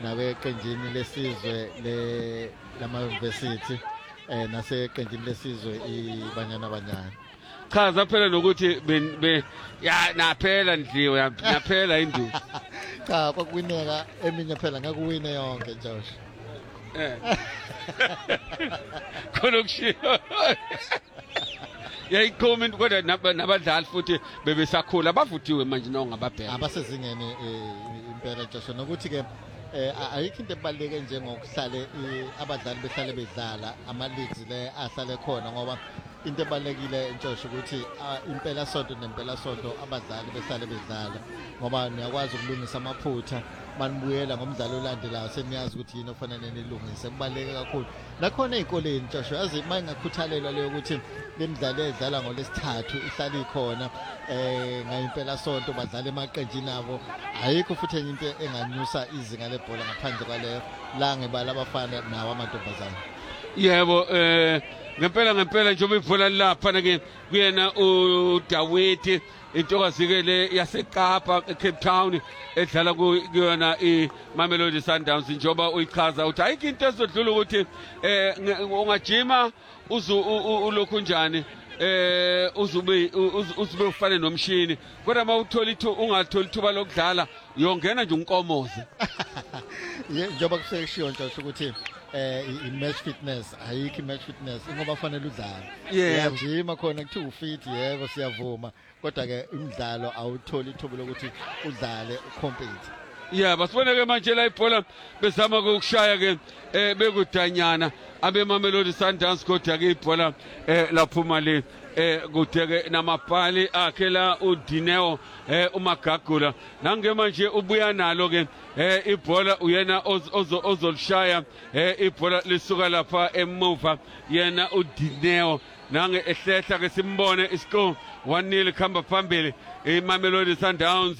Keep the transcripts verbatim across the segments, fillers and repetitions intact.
nabeqenjini lesizwe le lama university eh naseqenjini lesizwe iBanyana Banyana. Chaza phela nokuthi be ya naphela ndliwe naphela induku. Cha kwakuwineka eminye phela ngakuwine yonke Josh. Eh. Khona ukushiya. Yayikhomenti kodwa nabadlali futhi bebesakhula abavuthiwe manje nongababheka. Abasezingeni impela Josh nokuthi ke eh ayikho into ebaleke njengokuhlale abadlali behlale bedlala ama leagues le ahlale khona ngoba into ebalekile Josh ukuthi impela sonto nempela sonto abadlali behlale bedlala ngoba niyakwazi ukulungisa amaphutha manibuyela ngomdlalo olandelayo seniyazi ukuthi yini ofanele nilungise kubaleke kakhulu lakhona ezikoleni Josh yazi mayingakhuthalelwa leyo ukuthi lemidlalo edlala ngolesithathu ihlala ikhona eh ngayimpela sonto badlala emaqenjini abo ayikho futhi enye into enganyusa izinga lebhola ngaphandle kwaleyo la ngebala abafana nawo amantombazana. Yebo eh ngempela ngempela njengoba ibhola lapha ke kuyena uDawidi intokazike le yaseKapa eCape Town edlala kuyona iMamelodi Sundowns njengoba uyichaza uthi ayikho into ezodlula ukuthi eh ungajima uzu ulokhu njani eh uzube uzube ufane nomshini kodwa mawuthola ithu ungatholi ithuba lokudlala yongena nje unkomoze. Njengoba kuseshiyo nje ukuthi eh i-match fitness ayikho i-match fitness ngoba fanele udlale uyajima khona kuthi ufit yebo siyavuma kodwa ke imidlalo awutholi ithuba lokuthi udlale ucompete. Yeah basibone ke manje la ibhola bezama ukushaya ke eh bekudanyana abeMamelodi Sundowns kodwa ke ibhola eh laphuma le eh kudeke namabhali akhe la uDineo eh uMagagula nange manje ubuya nalo ke eh ibhola uyena ozolishaya eh ibhola lisuka lapha emuva yena uDineo nange ehlehla ke simbone iscore one nil khamba phambili iMamelodi Sundowns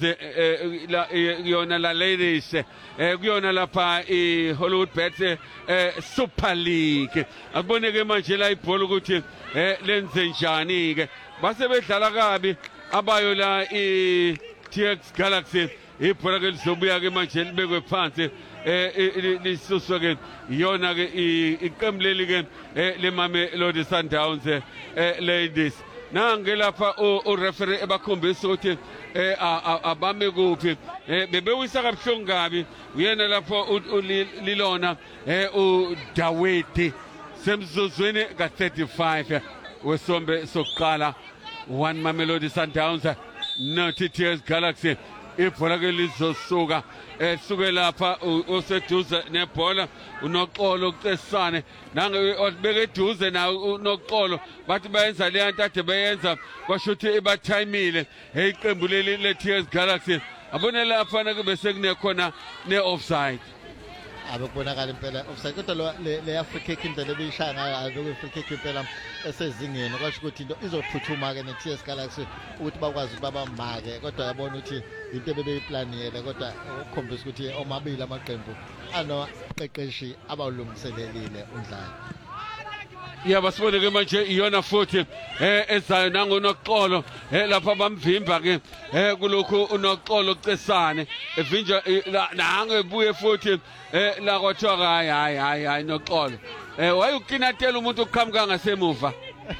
yona la ladies eh kuyona lapha iHollywood Bets eh Super League akubone ke manje la ibhola ukuthi eh lenze njani ke base bedlala kabi abayo la iT X Galaxy ibhola ke lizobuya ke manje libekwe phansi eh lisuswa ke yona ke iqembu leli ke leMamelodi Sundowns eh ladies nange lapha u referee ebakhombisa ukuthi eh abame kuphi eh bebewisa kabuhlungu kabi uyena lapha ulilona eh uDawidi semzuzweni ka thirty-five wesombe sokuqala one Mamelodi Sundowns no T T S Galaxy ibhola ke lizosuka esuke lapha oseduze nebhola unoxolo ucesane nange obeke eduze na unoxolo bathi bayenza le nto ade bayenza kwashuthi ibathayimile eyiqembu leli le T S Galaxy abone lapha na kube sekunekhona ne offside abekubonakala impela offside kodwa le Africa kick indlela ebishaya ngayo aloku Africa kick impela esezingeni kwasho ukuthi into izophuthuma ke ne T S Galaxy ukuthi bakwazi babamake kodwa yabona ukuthi into ebebeyiplaniyele kodwa ukukhombisa ukuthi omabili amaqembu ano qeqeshi abawulungiselelile umdlalo. Yeah basibone ke manje iyona futhi eh ezayo nangonoxolo eh lapha bamvimba ke eh kulokhu unoxolo ucesane evinja nange ebuye futhi eh la kwathiwa hayi hayi hayi hayi noxolo eh wayukinatela umuntu ukuqhamuka ngasemuva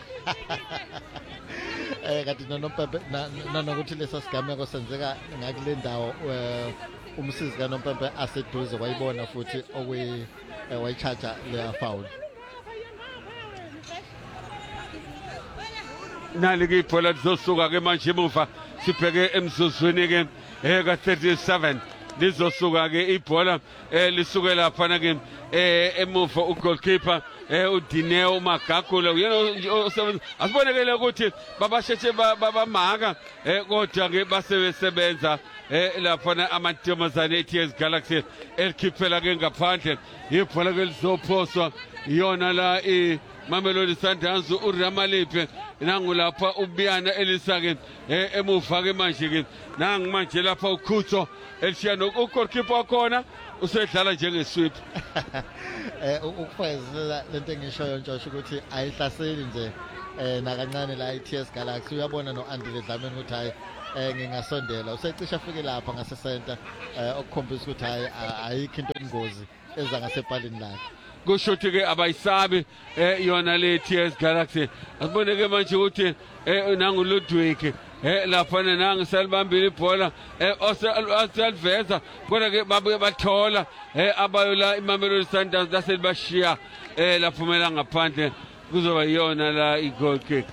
eh kanti noNompempe nanokuthi leso sigameko senzeka ngakule ndawo umsizi kaNompempe aseduze wayibona futhi okuyi wayichacha le foul. Nali ke ibhola lizosuka ke manje emuva sibheke emzuzweni ke eh ka thirty-seven lizosuka ke ibhola eh lisuke lapha na ke eh emuva ugoalkeeper eh uDineo Magagula uyena asibonekele ukuthi babasheshe babamaka eh kodwa ke basebenza eh lapha na amantombazane eT S Galaxy elikhiphela ke ngaphandle ibhola ke lizophoswa iyona la i Mamelodi Sundowns uRamalepe nangu lapha ubiyana elisake emuva ke manje ke nangu manje lapha uKhutso elishiya nogoalkeeper khona usedlala njengesweep eh ukufezela lento engishoyo nje ukuthi ayihlaseli nje eh nakancane la i-T S Galaxy uyabona no-Andile Dlamini ukuthi hayi eh ngingasondela usecisha afike lapha ngase center eh okukhombisa ukuthi hayi ayikho into engozi eza ngasepalini lakhe kushuthi ke abayisabi eh yona le T S Galaxy asibone ke manje ukuthi eh nangu Ludwig eh lapha nangu selibambile ibhola eh oselveza kodwa ke babuye bathola eh abayola iMamelodi Sundowns laselibashiya eh laphumela ngaphandle kuzoba yona la i-goal kick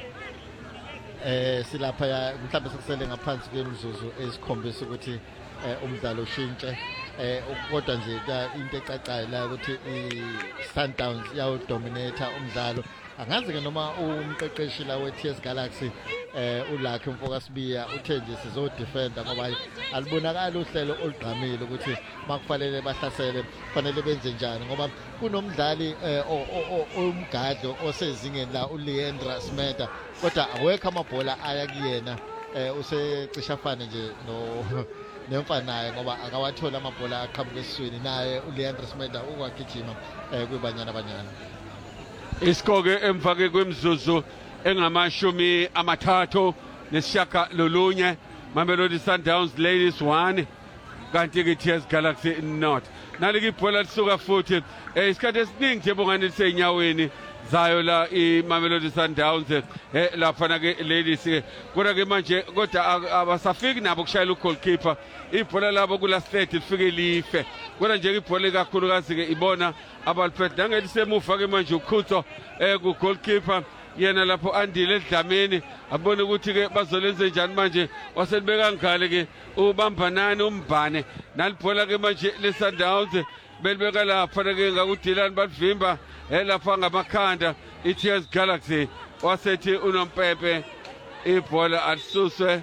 eh silapha ya mhlawumbe sekusele ngaphansi kwemizuzu esikhombisa ukuthi umdlalo ushintshe eh kodwa nje into ecacayo la ukuthi i-Sundowns yawodominator umdlalo angazi ke noma umqeqeshi la we-T S Galaxy eh uLakhe Mfokasibiya uthe nje sizodefenda ngoba alibonakala uhlelo olugqamile ukuthi makufanele bahlasele kufanele benze njani ngoba kunomdlali omgado osezingeni la uLeandra Smeda kodwa awekho amabhola aya kuyena eh usecisha afane nje no nemfanayo ngoba akawathola amabhola aqhamuka esiswini naye uLeandra Smeda ukwagijima eh kwibanyana banyana iskoke emfake kwemizuzu engamashumi amathathu nesishaka lolunye Mamelodi Sundowns ladies one kanti ke T S Galaxy not nalike ibhola lisuka futhi isikhathi esiningi nje bongani lisenyaweni zayo la iMamelodi Sundowns eh lapha ke ladies kodwa ke manje kodwa abasafiki nabo kushayela ugoalkeeper ibhola labo kula state lifike life kodwa nje ibhola kakhulukazi ke ibona abaliphethe nangelisemuva ke manje ukhutho eh ku goalkeeper yena lapho Andile Dlamini abone ukuthi ke bazolenze njani manje waselibeka ngale ke ubambanani umbane nalibhola ke manje le Sundowns belibeka lapha ke ngakudilani balivimba eh lapha ngamakhanda i-T S Galaxy wasethi unompepe ibhola alisuswe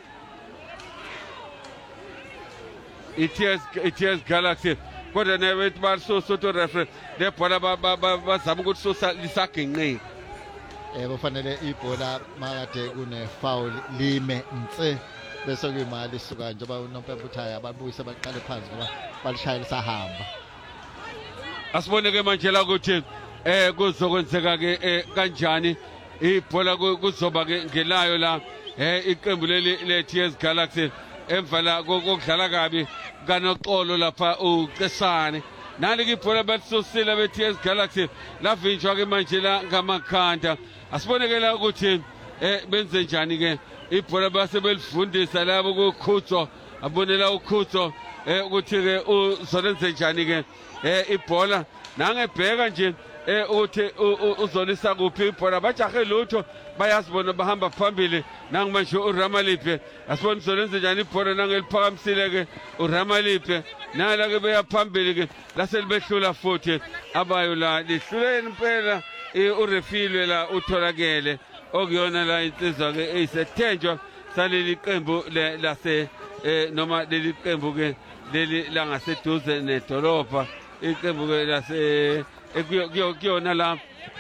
i-T S Galaxy kodwa nebethi balisusa to referee lebhola bazama ukuthi susa lisaginqiki eh kufanele ibhola makade kune foul lime nse bese kuyimali isuka njengoba unompepe uthaya ababuyise baqale phansi ngoba balishayela sahamba asibone ke manje la ukuthi eh kuzokwenzeka ke kanjani ibhola kuzoba ke ngelayo la eh iqembu leli le T S Galaxy emva la kokudlala kabi kanoxolo lapha uCesane nalike ibhola balisusile be T S Galaxy lavinjwa ke manje la ngamakhanda asibonekela ukuthi eh benze njani ke ibhola base belifundisa labo kukhutho abonela ukhutho eh ukuthi ke uzolenze njani ke eh ibhola nangebheka nje eh uthi uzolisa kuphi ibhola bajahe lutho bayasibona bahamba phambili nangimanje uRamalipe asibona uzolenze njani ibhola nangeliphakamisile ke uRamalipe nala ke beya phambili ke laselibehlula futhi abayo la lihluleni impela urefilwe la utholakele okuyona la insizwa ke eyisethenjwa saleli qembu lase noma leli qembu ke leli la ngaseduze nedolobha iqembu ke lase kuyona la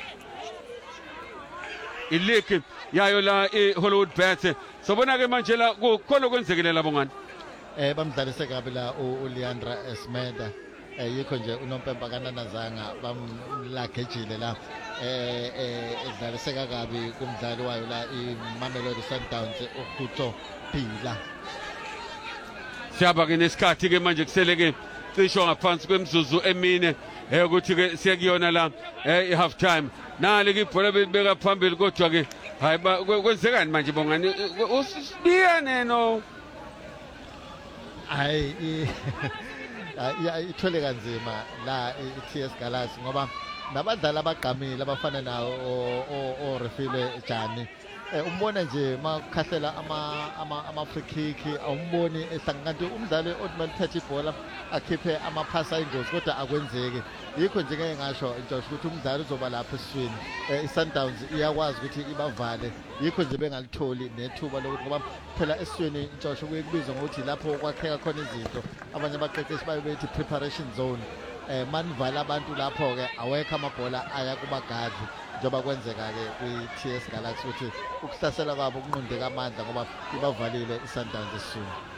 ilike yayo la eHollywood Bets sobona ke manje la kukhona kwenzekile labo ngani eh bamdlalise kabi la uLeandra Smeda eh yikho nje unompempa kananazanga bamlagejile la eh eh edlaliseka kabi kumdlali wayo la iMamelodi Sundowns ukhutho phila siyaba ke nesikhathi ke manje kuseleke cisho ngaphansi kwemizuzu emine eh ukuthi ke siyakuyona la eh half time nali ke ibhola belibeka phambili kodwa ke hayi kwenzekani manje bongani usibiyane no hayi ya ithole kanzima la i-T S Galaxy ngoba nabadlali abagqamile abafana nawo o Refile Jani umbona nje makukhahlela ama ama ama free kick awumboni esanganti umdlali othimali thatha ibhola akhiphe ama pass ayingozi kodwa akwenzeki yikho nje ngeke ngasho Josh ukuthi umdlali uzoba lapha esiswini iSundowns iyakwazi ukuthi ibavale yikho nje bengalitholi nethuba lokuthi ngoba phela esiswini Josh kuye kubizwa ngokuthi lapho kwakheka khona izinto abanye abaqeqeshi bayo bethi preparation zone eh manivala abantu lapho ke awekho amabhola aya kubagadi njengoba kwenzeka ke kwi-T S Galaxy ukuthi ukuhlasela kwabo kunqonde kamandla ngoba ibavalile iSundowns esiswini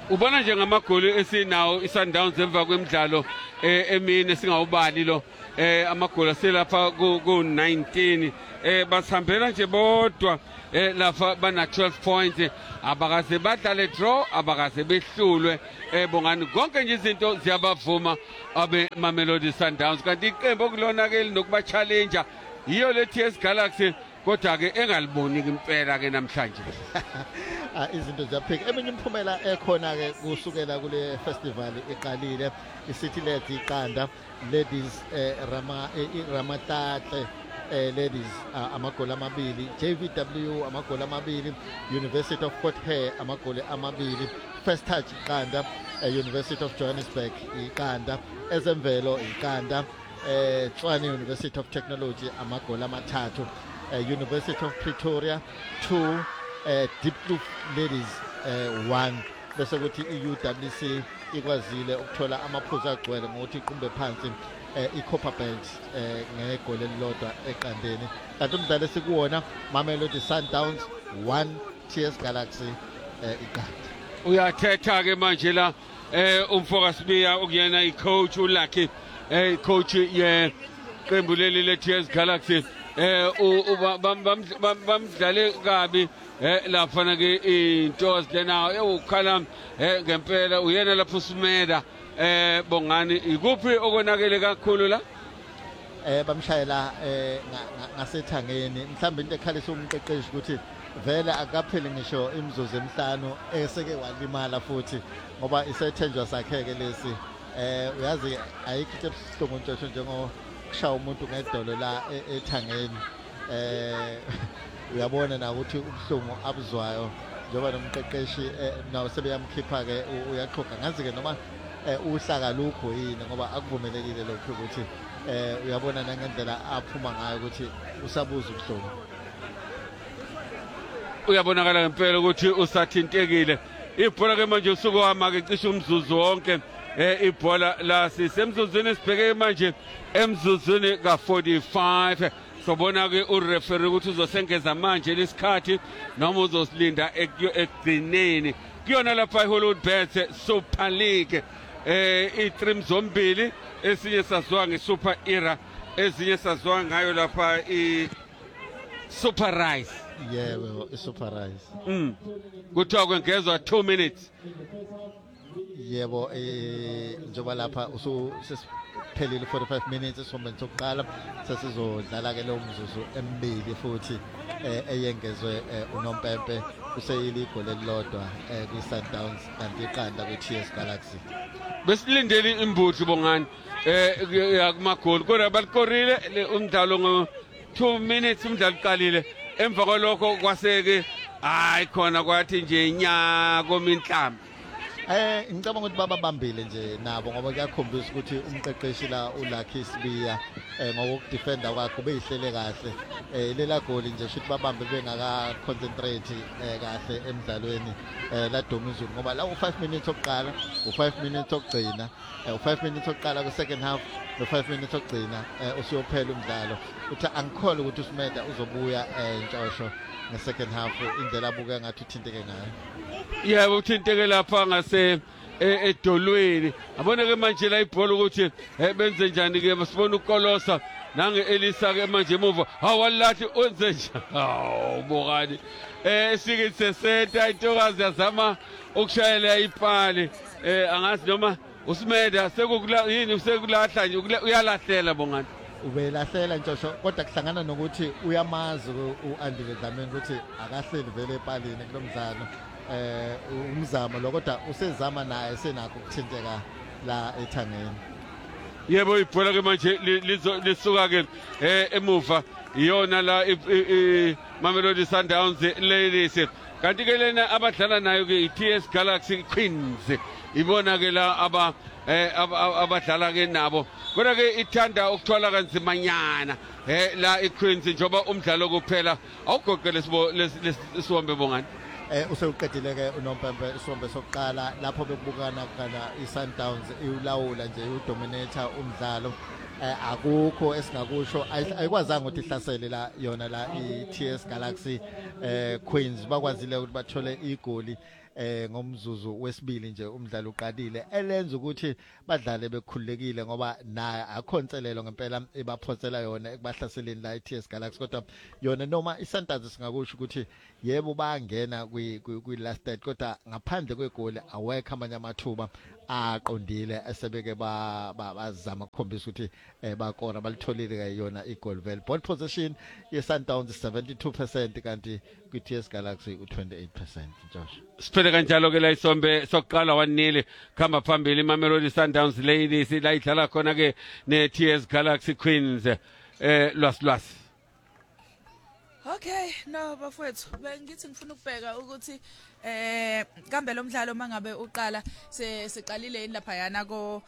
ubona nje ngamagoli esinawo iSundowns emva kwemidlalo emine singawubali lo eh amagoli aselapha ku nineteen eh basihambela nje bodwa eh lapha bana twelve points abakaze badlale draw abakaze behlulwe eh bongani konke nje izinto ziyabavuma abe Mamelodi Sundowns kanti iqembu okulona ke linokuba challenge yiyo le T S Galaxy kodwa ke engaliboni impela ke namhlanje izinto ziyaphika eminye imphumela ekhona ke kusukela kule festival eqalile iCity Ladies iqanda ladies Rama Ramatate ladies amagoli amabili J V W amagoli amabili University of Port Hare amagoli amabili First Touch iqanda University of Johannesburg iqanda ezemvelo iqanda eh Tshwane University of Technology amagoli amathathu University of Pretoria two Uh, Deep Blue Ladies uh, one bese kuthi i-U W C ikwazile ukuthola amaphuzu agcwele ngokuthi iqumbe phansi uh, i-Copper Belt uh, ngegoli elilodwa eqandeni kanti umdlalo sikuwona Mamelodi Sundowns one T S Galaxy uh, iqanda uyathetha ke manje la eh umfoka Sibiya okuyena i-coach uLucky eh coach ye qembu leli le T S Galaxy eh bamdlale kabi eh lapha ke into lena ewukhala eh ngempela uyena lapho uSimeda eh bongani ikuphi okonakele kakhulu la eh bamshayela eh ngasethangeni mhlawumbe into ekhalisa umqeqeshi ukuthi vele akapheli ngisho imizuzu emihlanu eseke walimala futhi ngoba isethenjwa sakhe ke lesi eh uyazi ayikho into ebuhlungu ntsho njengo kushaya umuntu ngedolo la ethangeni eh uyabona na ukuthi ubuhlungu abuzwayo njengoba nomqeqeshi nawo sebeyamkhipha ke uyaqhoqa ngazi ke noma uhlaka lukho yini ngoba akuvumelekile lokho ukuthi eh uyabona nangendlela aphuma ngayo ukuthi usabuza ubuhlungu uyabonakala ngempela ukuthi usathintekile ibhola ke manje usuku wama ke cishe umzuzu wonke eh ibhola la sisemzuzwini sibheke manje emzuzwini ka forty-five sobona ke ureferee ukuthi uzosengeza manje lesikhathi noma uzosilinda ekugcineni kuyona lapha iHollywood Bets Super League eh i-trim zombili esinye saziwa ngeSuper Era ezinye saziwa ngayo lapha i Super Rice yebo iSuper Rice mm kuthiwa kwengezwa two minutes yebo eh njoba lapha usu sesiphelile forty-five minutes sombeni sokuqala sesizodlala ke lo mzuzu emibili futhi eyengezwe uNompempe useyili igoli elilodwa kwiSundowns kanti iqanda kwiT S Galaxy besilindele imbuthi bongani eh yakumagoli kodwa balikorile umdlalo ngo two minutes umdlalo uqalile emva kwalokho kwaseke hayi khona kwathi nje nya kominhlamba eh ngicabanga ukuthi bababambile nje nabo ngoba kuyakhombisa ukuthi umqeqeshi la uLucky Sibiya eh ngokudefenda kwakhe beyihlele kahle eh lela goli nje shothi babambe bengaka concentrate eh kahle emidlalweni eh la Domizulu ngoba la u five minutes okuqala u five minutes okugcina eh u five minutes okuqala ku second half no five minutes okugcina eh usiyophela umdlalo uthi angikhole ukuthi uSimeda uzobuya eh intshosho nge second half indlela abuka ngathi uthinteke ngayo yebo uthinteke lapha ngase edolweni abone ke manje la ibhola ukuthi benze njani ke sibona ukolosa nange Elisa ke manje emuva hawalathi wenze njani hawu bokani eh sike seseta intokazi yazama ukushayela ipali eh angazi noma uSimeda sekukula yini usekulahla nje uyalahlela bongani ubelahlela ntshosho kodwa kuhlangana nokuthi uyamazi uAndile Dlamini ukuthi akahleli vele epalini kulomdlalo eh umzamo lo kodwa usezama naye senakho ukuthinteka la ethangeni yebo ibhola ke manje lisuka ke eh emuva iyona la Mamelodi Sundowns ladies kanti ke lena abadlala nayo ke iT S Galaxy Queens ibona ke la aba abadlala ke nabo kodwa ke ithanda ukuthwala kanzimanyana eh la iQueens njoba umdlalo kuphela awugoqele lesibombe bongani eh usewuqedile ke uNompempe isombe sokuqala lapho bekubukana kana iSundowns iulawula nje udominator umdlalo eh akukho esingakusho ayikwazanga ukuthi ihlasele la yona la iT S Galaxy eh Queens bakwazile ukuthi bathole igoli eh ngomzuzu wesibili nje umdlalo uqalile elenza ukuthi badlale bekhululekile ngoba na akhonselelo ngempela ebaphotsela yona ekubahlaseleni la iTS Galaxy kodwa yona noma iSundowns singakusho ukuthi yebo bangena kwi kwi last third kodwa ngaphandle kwegoli awekho amanye amathuba aqondile esebeke ba bazama ukukhombisa ukuthi bakora balitholile ke yona igoal vele ball possession yeSundowns seventy-two percent kanti kwiTS Galaxy u twenty-eight percent Josh siphele kanjalo ke la isombe sokuqala wanile khamba phambili Mamelodi Sundowns ladies la idlala khona ke neTS Galaxy Queens eh lwasilwasi. Okay, no bafowethu bengithi ngifuna ukubheka ukuthi eh kambe lo mdlalo mangabe uqala seqalile yini lapha yana ko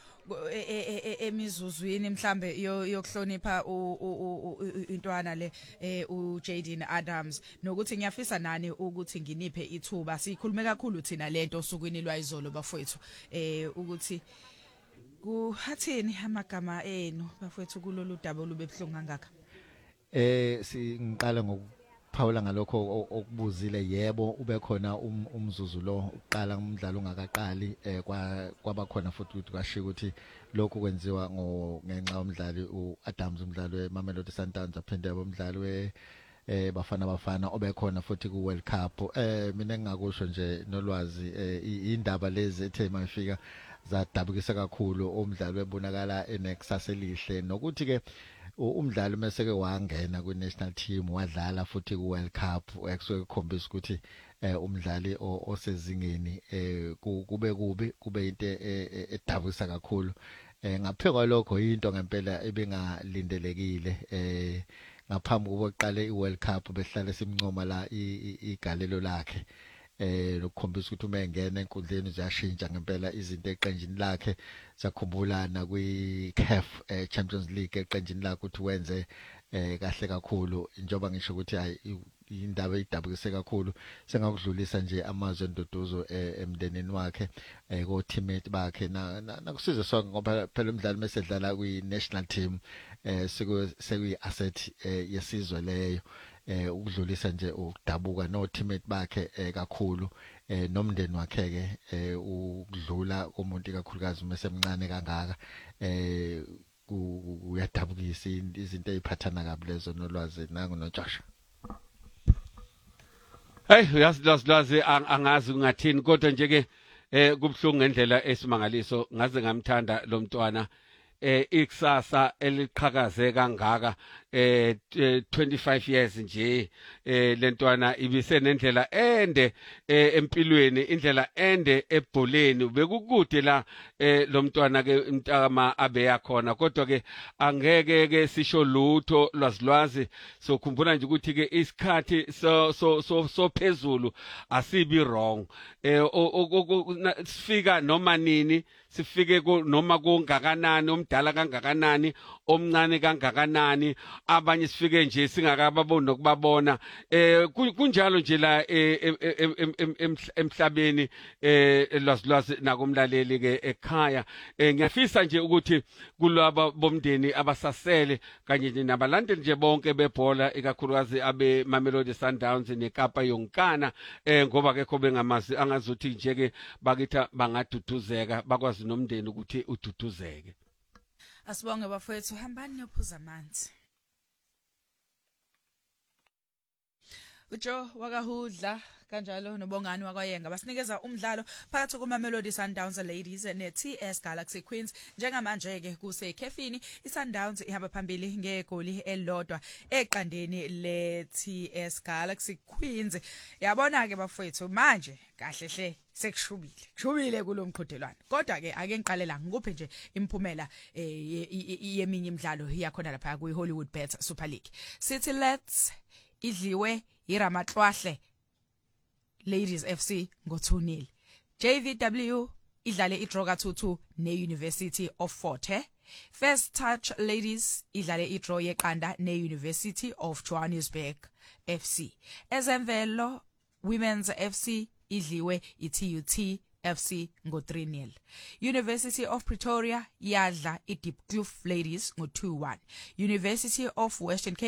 emizuzwini mhlambe yokuhlonipha intwana le u Jaden Adams nokuthi ngiyafisa nani ukuthi nginiphe ithuba sikhulume kakhulu thina lento osukwini lwayizolo bafowethu eh ukuthi kuhathini amagama enu bafowethu kulolu daba olube buhlungu kangaka. Eh singiqala ngokuphawula ngalokho okubuzile yebo ube khona umzuzu lo uqala umdlalo ungakaqali eh kwaba khona futhi ukuthi kwashiya ukuthi lokho kwenziwa ngenxa yomdlali uAdams umdlalo weMamelodi Sundowns aphinde abomdlalo we eh bafana bafana obekhona futhi ku World Cup eh mina engakusho nje nolwazi indaba lezi ethe mayifika zadabukisa kakhulu umdlalo webonakala enekusasa elihle nokuthi ke umdlalo mase ke wangena ku national team wadlala futhi ku World Cup ekusuke ukhombisa ukuthi umdlali osezingeni kube kubi kube into edabukisa kakhulu ngapheka lokho into ngempela ebengalindelekile ngaphambi kokuqala iWorld Cup behlale simncoma la igalelo lakhe eh lokukhombisa ukuthi uma engena enkundleni ziyashintsha ngempela izinto eqenjini lakhe sakhumbulana kwi C A F Champions League eqenjini lakhe ukuthi wenze eh kahle kakhulu njoba ngisho ukuthi hayi indaba idabukise kakhulu sengakudlulisa nje amazwi endodozo emndenini wakhe ko teammate bakhe na nakusiza sonke ngoba phela umdlali mesedlala kwi national team eh sekuyi asset yesizwe leyo eh ukudlulisa nje ukudabuka no teammate bakhe kakhulu eh nomndeni wakhe ke eh ukudlula komuntu kakhulukazi mesemncane kangaka eh uyadabukisa izinto eziphathana kabi lezo nolwazi nangu noJoshua. Hey uyasilazi angazi ungathini kodwa nje ke eh kubhlungu ngendlela esimangaliso ngaze ngamthanda lo mntwana eh ikusasa eliqhakaze kangaka eh twenty-five years nje eh lentwana ibise nendlela ende empilweni indlela ende ebholeni bekukude la eh lo mntwana ke imntama abe yakhona kodwa ke angeke ke sisho lutho lwazilwazi sokhumbula nje ukuthi ke isikhathi so so so so phezulu asibi wrong eh sifika noma nini sifike noma kungakanani omdala kangakanani omncane kangakanani abanye sifike nje singakababoni nokubabona eh kunjalo nje la emhlabeni eh lwazilwazi nakumlaleli ke ekhaya ngiyafisa nje ukuthi kulabo bomndeni abasasele kanye nabalandeli nje bonke bebhola ikakhulukazi abe Mamelodi Sundowns neKapa yonkana eh ngoba ke khobe ngamazi angazuthi nje ke bakitha bangaduduzeka bakwazi nomndeni ukuthi ududuzeke. Asibonge bafowethu hambani niyophuza amanzi. Ujo wakahudla kanjalo nobongani wakwayenga basinikeza umdlalo phakathi kuMamelodi Sundowns ladies neTS Galaxy Queens njengamanje ke kusekhefini iSundowns ihamba phambili ngegoli elilodwa eqandeni leTS Galaxy Queens. Yabona ke bafowethu manje kahle hle sekushubile kushubile kulomqhudelwano kodwa ke ake ngiqalela ngikuphe nje imphumela yeminye imidlalo iyakhona lapha ku Hollywood Bet Super League. City Lets idliwe iRamatlwahle Ladies F C ngo two nil. J V W idlale idraw ka two two neUniversity of Fort Hare. First Touch Ladies idlale idraw yeqanda neUniversity of Johannesburg F C. Ezemvelo Women's F C idliwe iT U T F C ngo three nil. University of Pretoria yadla iDeep Kloof Ladies ngo two one. University of Western Cape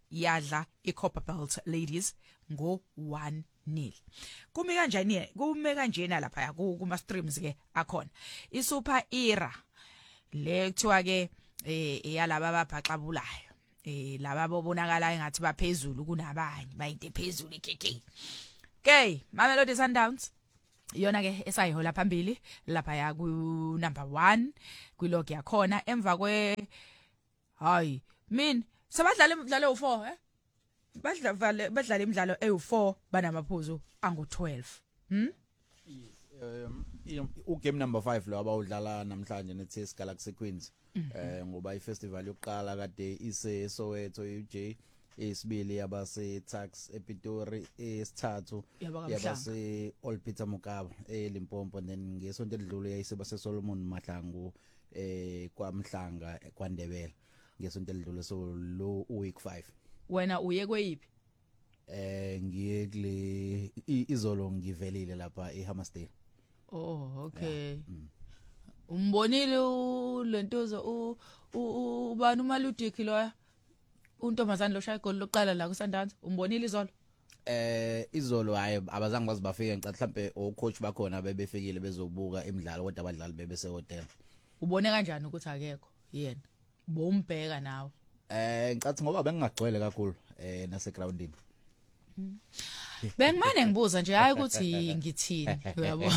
yadla iCopperbelt Ladies ngo one nil. Kumi kanjani kume kanjena lapha kuma streams ke akhona. iSuper Era le kuthiwa ke eh yalaba ababhaxabulayo. Eh laba bobonakala engathi baphezulu kunabanye bayinte phezulu ikeke. Okay, Mamelodi Sundowns iyona ke esayihola phambili lapha ya ku number one kwilog yakhona emva kwe hayi min sabadlala imidlalo u four eh badlala badlala imidlalo ewu four banamaphuzu angu twelve. Hm um u game number five lo abawudlala namhlanje neT S Galaxy Queens eh ngoba ifestival yokuqala kade ise Soweto U J esibili yabase Tax ePitori esithathu yabase Old Peter Mokaba eLimpopo then ngesonto edlule yayiseba seSolomon Mahlangu eh kwaMhlanga kwaNdebele ngesonto edlule so lo week five. Wena uye kweyiphi? Eh ngiye kule izolo ngivelile lapha eHammersdale. Oh okay. Umbonile lentozo u ubani uMaludiki lo untombazana lo shaya igoli loqala la kuSundowns umbonile izolo? Eh izolo hayi abazange bazibafike ngicela mhlambe ocoach bakhona bebefikile bezobuka imidlalo kodwa abadlali bebese hotel. Ubone kanjani ukuthi akekho yena? Bombheka nawe. Eh ngicathi ngoba bengingagcwele kakhulu eh nase groundini. Bengimane ngibuza nje hayi ukuthi ngithini uyabo.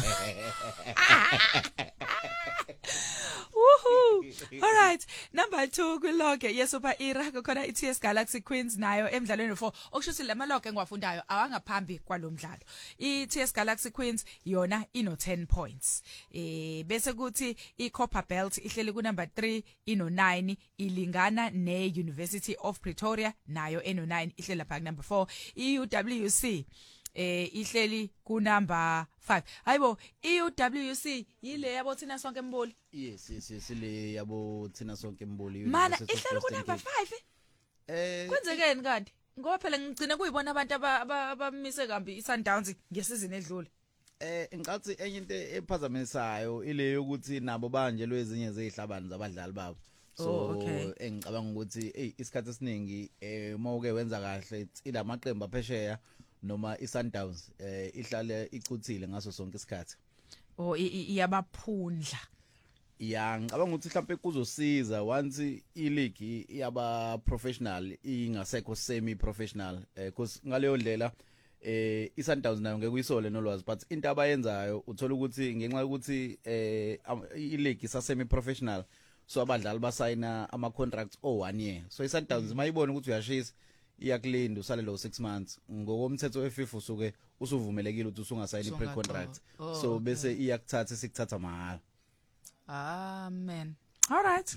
Woohoo. All right, number two kulog yeSuper Era kukhona iT S Galaxy Queens nayo emidlalweni four. Okushuthi lamalog engiwafundayo awangaphambi kwalomdlalo. iT S Galaxy Queens yona ino ten points. Eh bese kuthi iCopperbelt ihleli ku number three ino nine ilingana neUniversity of Pretoria nayo eno nine ihlela phaka number four. iU W C eh ihleli ku number five. Hayibo iU W C yile yabo thina sonke Mbuli. Yes yes yes le yabo thina sonke Mbuli. Mana ihleli ku number five. Eh kwenzekeni kanti ngoba phela ngigcina kuyibona abantu abamise kambi iSundowns ngesizini edlule. Eh ngicathi enye into ephazamisayo ile yokuthi nabo banje lwezinye zezihlabani zabadlali babo. So engicabanga ukuthi hey isikhathi esiningi eh mawuke wenza kahle ila maqembu aphesheya noma iSundowns eh ihlale icuthile ngaso sonke isikhathi. Oh iyabaphundla. Ya ngicabanga ukuthi mhlawumbe kuzosiza once ileague yaba professional ingasekho semi professional eh because ngaleyo ndlela eh iSundowns nayo ngeke uyisole nolwazi but into abayenzayo uthola ukuthi ngenxa yokuthi eh ileague isa semi professional so abadlali basayina ama contracts o one year so iSundowns mayibona ukuthi uyashisa iyakulinda usale lo six months ngokomthetho weFIFA usuke usuvumelekile ukuthi usungasayini pre contract so bese iyakuthatha sikuthatha mahala. Amen. All right.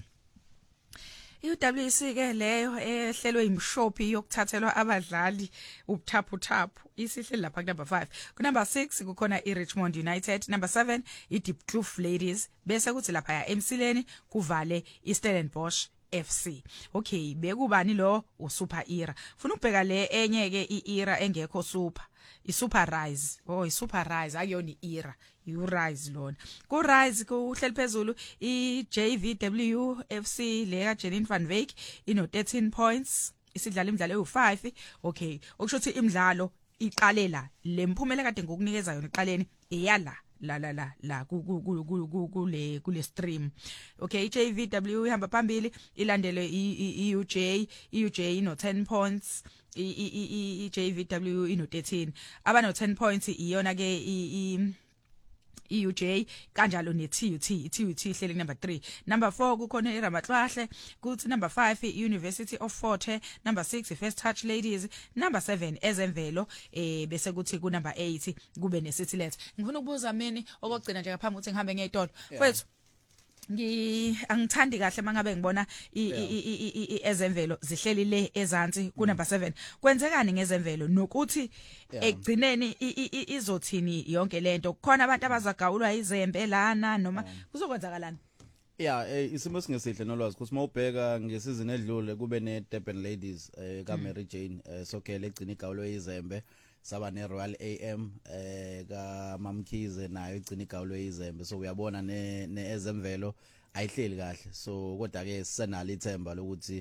iU W C ke leyo ehlelwe imshophi yokuthathelwa abadlali ubuthaphu thaphu isihleli lapha ku number five. Ku number six kukhona iRichmond United, number seven iDiepkloof Ladies bese kuthi lapha ya eMsileni kuvale iStellenbosch F C. Okay, bekubani lo uSuper Era. Ufuna ukubheka le enye ke iEra engekho super. iSuper Rise. Oh, iSuper Rise akuyona iEra. iRise lona. Ku Rise kuhleli phezulu iJ V W F C le ka Janine van Wyk ino thirteen points. Isidlala imidlalo ewu five. Okay, okusho ukuthi imidlalo iqalela lemphumela kade ngokunikeza yona iqaleni eyala la la la la ku ku kule kule stream. Okay, J V W ihamba phambili ilandele iU J iU J ino ten points i J V W ino thirteen abano ten points iyona ke i iU J kanjalo neT U T iT U T ihleli number three. Number four kukhona iRamatlwahle, kuthi number five iUniversity of Fort Hare, number six iFirst Touch Ladies, number seven ezemvelo eh bese kuthi ku number eight kube neCity Let. Ngifuna ukubuza mina okugcina nje ngaphambi ukuthi ngihambe ngeyitolo mfethu ngi angithandi kahle mangabe ngibona ezemvelo zihleli le ezansi ku number seven. Kwenzekani ngezemvelo nokuthi ekugcineni izothini yonke lento kukhona abantu abazagawulwa izembe lana noma kuzokwenzakalana? Yeah, isimo singesihle nolwazi kuthi mawubheka ngesizini edlule kube ne Durban Ladies eh ka Mary Jane soccer legcina igawulo izembe saba ne Royal A M eh ka Mamkhize nayo igcina igawulo izembe so uyabona ne ezemvelo ayihleli kahle so kodwa ke sisenalo ithemba lokuthi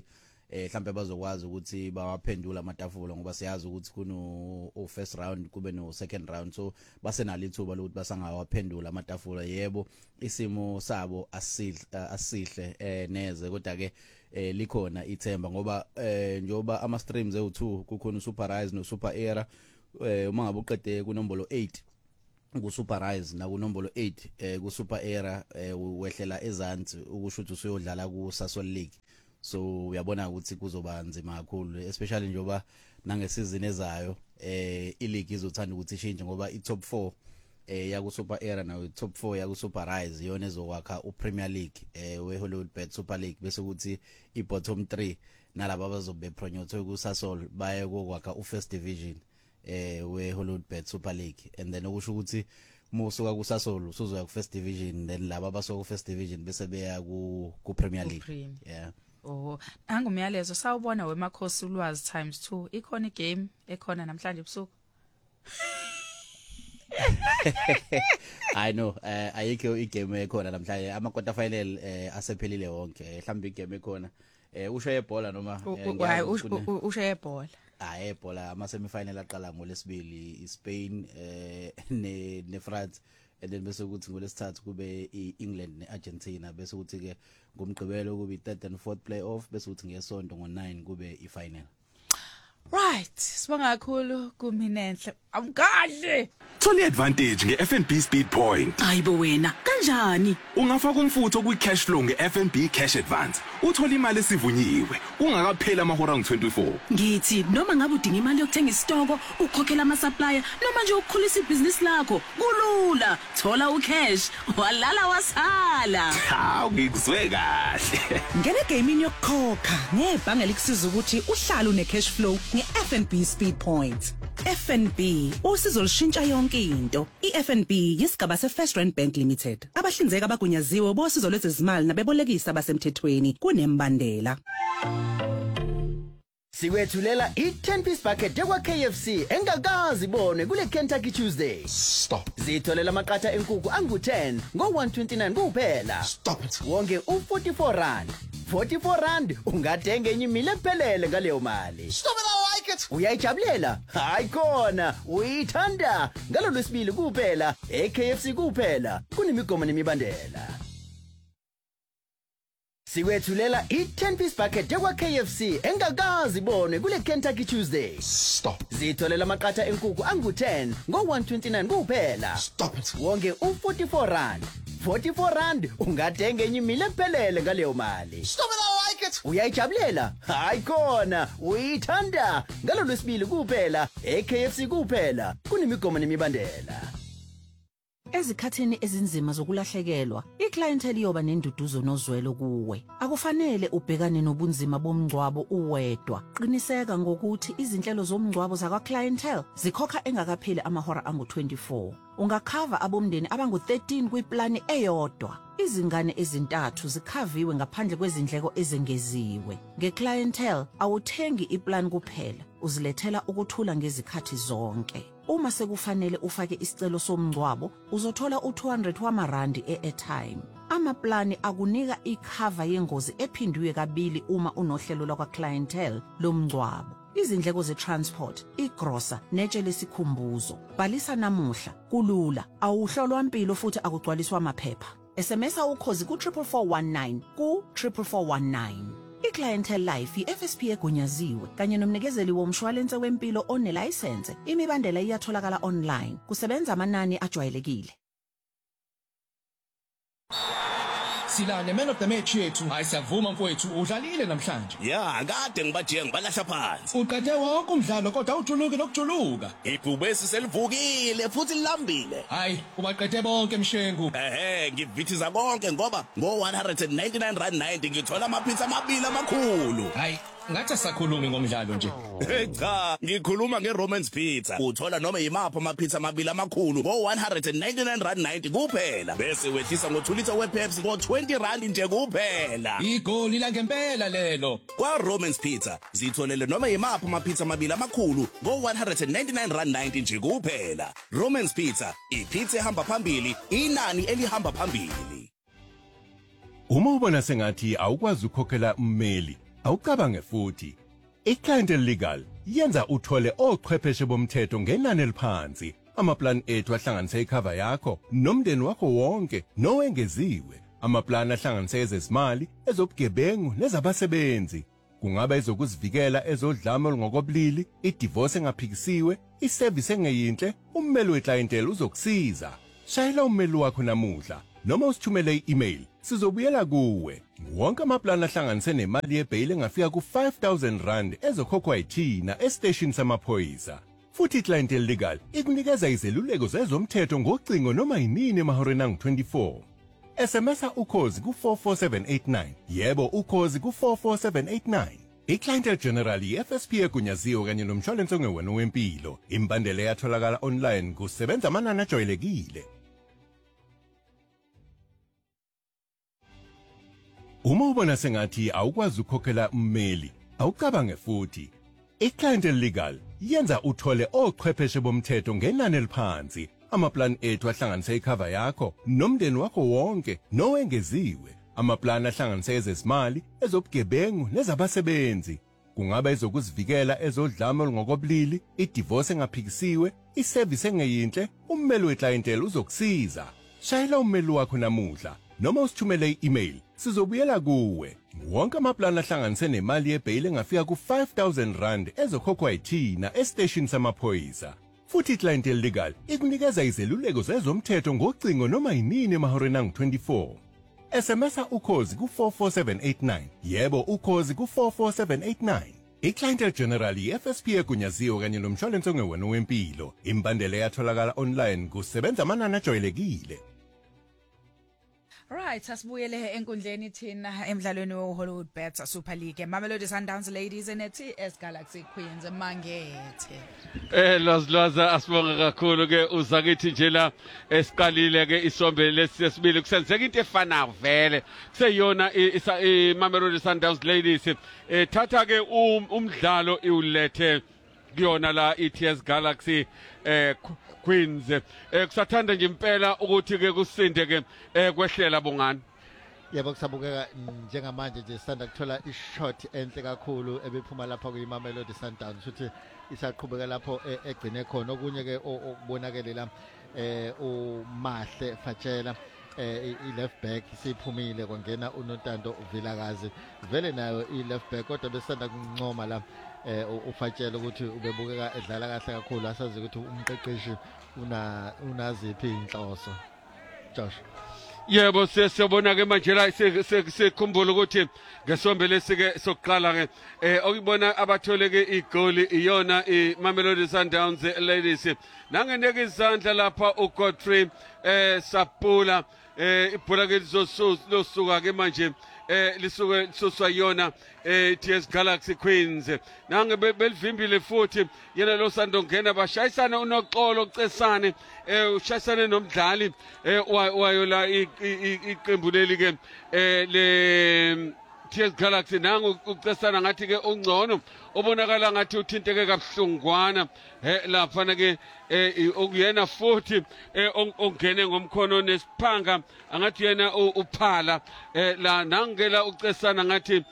eh mhlambe bazokwazi ukuthi bawaphendula amatafula ngoba siyazi ukuthi kuno o first round kube no second round so basenalo ithuba lokuthi basangawaphendula amatafula yebo isimo sabo asihle asihle eh neze kodwa ke eh likhona ithemba ngoba eh njoba ama streams ewu two kukhona Superrise no Super Era eh uma ngabe uqede kunombolo eight ku Superrise na kunombolo eight eh ku Super Era eh wehlela ezansi ukusho ukuthi usuyodlala ku Sasol League so uyabona ukuthi kuzoba nzima kakhulu especially njoba nangesizini ezayo eh ileague izothanda ukuthi ishintshe ngoba i top four eh yaku Super Era na top four yaku Superrise yona ezokwakha u Premier League eh we Hollywoodbet Super League bese ukuthi i bottom three nalabo abazobe promoted ku Sasol baye kokwakha u First Division eh we Hollywoodbet Super League and then okusho ukuthi musuka ku Sasol usuzoya ku First Division then laba abasoka ku First Division bese beya ku ku Premier League yeah. Oh, angumyalezo sawubona wemakhosi ulwazi times two ikhona igame ekhona namhlanje ebusuku. I know uh, ayikho igame ekhona namhlanje ama quarter final uh, asephelile wonke mhlawumbe igame ekhona eh usho yebhola noma hayi usho yebhola ah yebhola ama semi final aqala ngolesibili iSpain eh ne ne France and then bese ukuthi ngolesithathu kube iEngland neArgentina bese ukuthi ke ngomgqibelo kube i-third and fourth playoff bese ukuthi ngesonto ngo nine kube ifinal. Right, sibonga kakhulu kumina enhle. Amkahle. Thola advantage nge-F N B Speed Point. Hayibo wena, kanjani? Ungafaka umfutho kwi-cash flow nge-F N B Cash Advance. Uthola imali esivunyiwe ungakaphela amahora angu-twenty-four. Ngithi noma ngabe udinga imali yokuthenga isitoko, ukhokhela ama supplier noma nje ukukhulisa ibhizinisi lakho, kulula. Thola ucash, walala wasala. Ha, ngikuzwe kahle. Ngene gaming yokukhokha ngebhange likusiza ukuthi uhlale une cash flow nge-F N B Speed Point. F N B usizo lushintsha yonke into. I-F N B yisigaba se-First Rand Bank Limited. Abahlinzeki abagunyaziwe bosizo lwezezimali nabebolekisi abasemthethweni kunembandela. Sikwethulela i-ten piece bucket ekwa K F C engakazi ibone kule Kentucky Tuesday. Stop. Zitholela amaqatha enkukhu angu ten ngo one twenty-nine kuphela. Stop it. Wonke u forty-four rand. forty-four rand ungathenga enye imile ephelele ngaleyo mali. Stop it, I like it. Uyayijabulela? Hayi khona, uyithanda. Ngalo lwesibili kuphela, e-K F C kuphela. Kunemigomo nemibandela. Sikwethulela i-ten piece bucket ekwa K F C engakazi ibone kule Kentucky Tuesday. Stop. Zitholela amaqatha enkukhu angu ten ngo one twenty-nine kuphela. Stop it. Wonke u forty-four rand. forty-four rand ungathenga enye imile ephelele ngaleyo mali. Stop it, I like it. Uyayijabulela? Hayi khona, uyithanda. Ngalo lwesibili kuphela, e-K F C kuphela. Kunemigomo nemibandela. Ezikhathini ezinzima zokulahlekelwa, iclientele yoba nenduduzo nozwelo kuwe. Akufanele ubhekane nobunzima bomngcwabo uwedwa. Qiniseka ngokuthi izinhlelo zomngcwabo zakwa clientele zikhokha engakapheli amahora angu twenty-four. Ungakhava abomndeni abangu thirteen kwiplani eyodwa. Izingane ezintathu zikhaviwe ngaphandle kwezindleko ezengeziwe. Ngeclientele awuthengi iplan kuphela, uzilethela ukuthula ngezikhathi zonke. Uma sekufanele ufake isicelo somngcwabo, uzothola u two hundred wamarandi e-airtime. Amaplani akunika ikhava yengozi ephindwe kabili uma unohlelo lakwa clientele lomngcwabo. Izindleko ze-transport, igrosa, netshe lesikhumbuzo. Bhalisa namuhla, kulula, awuhlolwa impilo futhi akugcwaliswa amaphepha. S M S ukhozi ku triple four one nine ku triple four one nine. I-Clientele Life i-F S P egunyaziwe kanye nomnikezeli womshwalense wempilo onelicense. Imibandela iyatholakala online. Kusebenza amanani ajwayelekile. Silane man of the match yethu. Hayi siyavuma mfowethu udlalile namhlanje. Ya, ngade ngibajike ngibalahla phansi. Uqede wonke umdlalo kodwa ujuluke nokujuluka. Ibhubesi selivukile futhi lilambile. Hayi, ubaqede bonke mshengu. Ehhe, ngivithiza konke ngoba ngo one ninety-nine rand ninety ngithola amapizza amabili amakhulu. Hayi, ngathi sakhulumi ngomdlalo nje. Cha, ngikhuluma ngeRomans Pizza. Uthola noma yimaphi amapizza amabili amakhulu ngo one ninety-nine rand ninety kuphela. Bese wehlisa ngo two liters wePepsi ngo twenty rand nje kuphela. Igoli la ngempela lelo. Kwa Romans Pizza, zitholele noma yimaphi amapizza amabili amakhulu ngo one ninety-nine rand ninety nje kuphela. Romans Pizza, ipizza ehamba phambili, inani elihamba phambili. Uma ubona sengathi awukwazi ukukhokhela ummeli, awucabange futhi iClientele Legal yenza uthole ochwepheshe bomthetho ngenani eliphansi amaplan ethu ahlanganise icover yakho nomndeni wakho wonke nowengeziwe amaplan ahlanganise ezezimali ezobugebengu nezabasebenzi kungaba ezokuzivikela ezodlame olungokobulili idivorce engaphikisiwe iservice engeyinhle ummeli weclientele uzokusiza shayela ummeli wakho namuhla noma usithumele i-email sizobuyela kuwe wonke amaplan ahlanganise nemali yebail engafika ku five thousand rand ezokhokhwa yithina estation samaphoyisa futhi iClientele Legal ikunikeza izeluleko zezomthetho ngocingo noma yinini emahoreni angu twenty-four S M S ukhozi ku four four seven eight nine yebo ukhozi ku four four seven eight nine iClientele General i-F S P egunyaziwe kanye nomshwalense ongewena wempilo imbandela yatholakala online kusebenza amanani ajwayelekile Uma ubona sengathi awukwazi ukukhokhela ummeli awucabange futhi iClientele Legal yenza uthole ochwepheshe bomthetho ngenani eliphansi amaplan ethu ahlanganise icover yakho nomndeni wakho wonke nowengeziwe amaplan ahlanganise ezezimali ezobugebengu nezabasebenzi kungaba ezokuzivikela ezodlame olungokobulili idivorce engaphikisiwe iservice engeyinhle ummeli weclientele uzokusiza shayela ummeli wakho namuhla noma usithumele i-email sizobuyela kuwe wonke amaplan ahlanganise nemali yebail engafika ku five thousand rand ezokhokhwa yithina estation samaphoyisa futhi iClientele Legal ikunikeza izeluleko zezomthetho ngocingo noma yinini emahoreni angu twenty-four S M S ukhozi ku four four seven eight nine yebo ukhozi ku four four seven eight nine iClientele General i-F S P egunyaziwe kanye nomshwalense ongewena wempilo imbandela yatholakala online kusebenza amanani ajwayelekile Right, asibuyele enkundleni thina emidlalweni weHollywood Bets Super League. Mamelodi Sundowns ladies nethi S Galaxy Queens mangethe. Eh lazlaza asibonga kakhulu ke uzakithi nje la esiqalile ke isombe lesibili kusenzeka into efanayo vele. Kuseyona iMamelodi Sundowns ladies eh thatha ke umdlalo iulethe kuyona la I T S Galaxy eh Queens eh kusathanda nje impela ukuthi ke kusinde ke eh kwehlela bongani yebo kusabukeka njengamanje nje sanda kuthola ishot enhle kakhulu ebephuma lapha kuyiMamelodi Sundowns futhi isaqhubeka lapho egcine khona okunye ke okubonakele la eh uMahle Fatshela eh I left back siphumile kwangena uNontando Vilakazi vele nayo I left back kodwa besanda kuncoma la eh ufatshela ukuthi ubebukeka edlala kahle kakhulu asazi ukuthi umqeqeshi una unaziphi inhloso Josh yebo sesiyabona ke manje la sekukhumbula ukuthi ngesombe lesike sokuqala ke eh okubona abatholeke igoli iyona iMamelodi Sundowns ladies nangeneke izandla lapha uGodfrey eh Sapula eh ibhola ke lizosuka ke manje eh lisuke lisoswa yona eh T S Galaxy Queens nange belivimbile futhi yena lo sando ngena bashayisana unoxolo ucesane eh ushayisane nomdlali eh wayo la iqembu leli ke eh le T S Galaxy nangu ucesana ngathi ke ungcono obonakala ngathi uthinteke kabuhlungwana eh lapha ke eh okuyena futhi ongene ngomkhono nesiphanga angathi yena uphala eh la nangela ucesana ngathi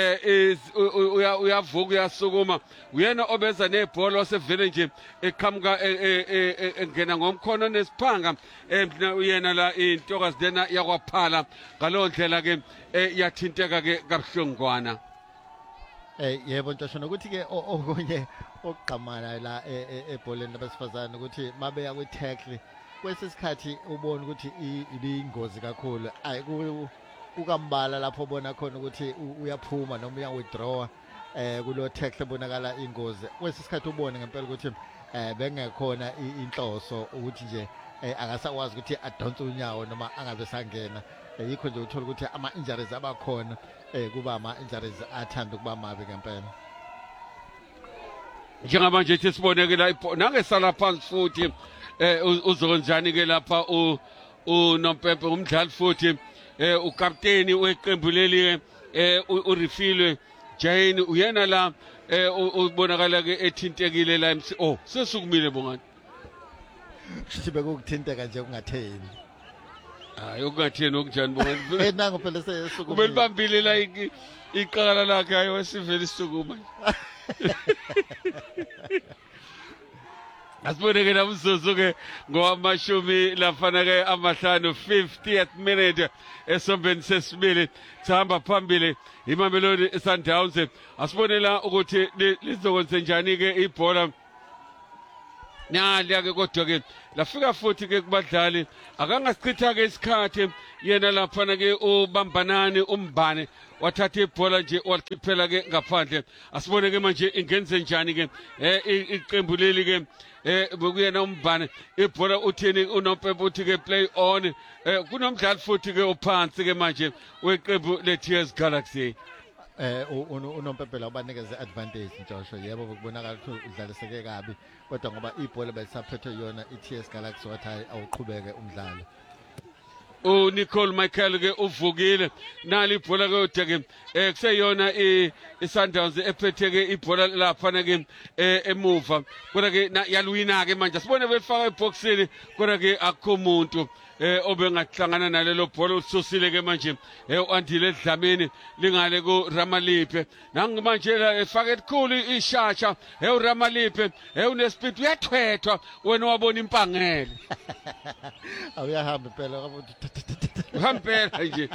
eh uyavuka uyasukuma uyena obeza nebhola wasevele nje eqhamuka engena ngomkhono nesiphanga uyena la intokazi lena yakwaphala ngalondlela ke yathinteka ke kabuhlungwana eh yebo ngisho nokuthi ke okunye okuqhamana la ebholeni labesifazane ukuthi mabeya kwi tackle kwesisikhathi ubona ukuthi ibingozi kakhulu ayi ukambala lapho ubona khona ukuthi uyaphuma noma uya withdraw eh kulo tackle bonakala ingozi kwesisikhathi ubone ngempela ukuthi eh bengekhona inhloso ukuthi nje akasakwazi ukuthi adonse unyawo noma angabe sangena yikho nje uthola ukuthi ama injuries abakhona eh kuba ama injuries athanda ukuba mabi ngempela njengamanje nje siboneke la nangesala phansi futhi eh uzonjani ke lapha u uNompepe umdlali futhi eh ukapteni weqembu leli eh uRifilwe Jane uyena la eh ubonakala ke ethintekile la oh sesukumile bongani sibe ukuthinteka nje kungatheni hayi okungathini okunjani bona eh nango phela sesuku ubelibambile la iqala lakhe ayo wesivele isukuma Asibone ke namzuzu ke ngowamashumi lafana ke amahlanu fiftieth minute esombeni sesibili sihamba phambili iMamelodi Sundowns asibonela ukuthi lizokwenza njani ke ibhola Nyali ke kodwa ke lafika futhi ke kubadlali akangasichitha ke isikhathi yena laphana ke ubambanani umbane wathatha ibhola nje wakhiphela ke ngaphandle asibone ke manje ingenze njani ke eh iqembu leli ke eh bekuyena umbane ibhola uthini unompempe uthi ke play on eh kunomdlali futhi ke ophansi ke manje weqembu le T S Galaxy eh unompempe la ubanikeze advantage Joshua yebo kubonakala ukuthi udlaliseke kabi kodwa ngoba ibhola belisaphethe yona iT S Galaxy wathi awuqhubeke umdlalo u Nicole Michael ke uvukile nali ibhola ke udeke eh kuseyona i Sundowns ephethe ke ibhola lapha ke emuva kodwa ke yalwina ke manje sibone befaka eboxini kodwa ke akukho umuntu eh obengahlangana nalelo bhola ususile ke manje eh uandile Dlamini lingale ku Ramalipe nangu manje la efaka elikhulu ishasha eh uRamalipe eh unespeed uyathwethwa wena wabona impangele awuyahamba phela kabuthi uhambela nje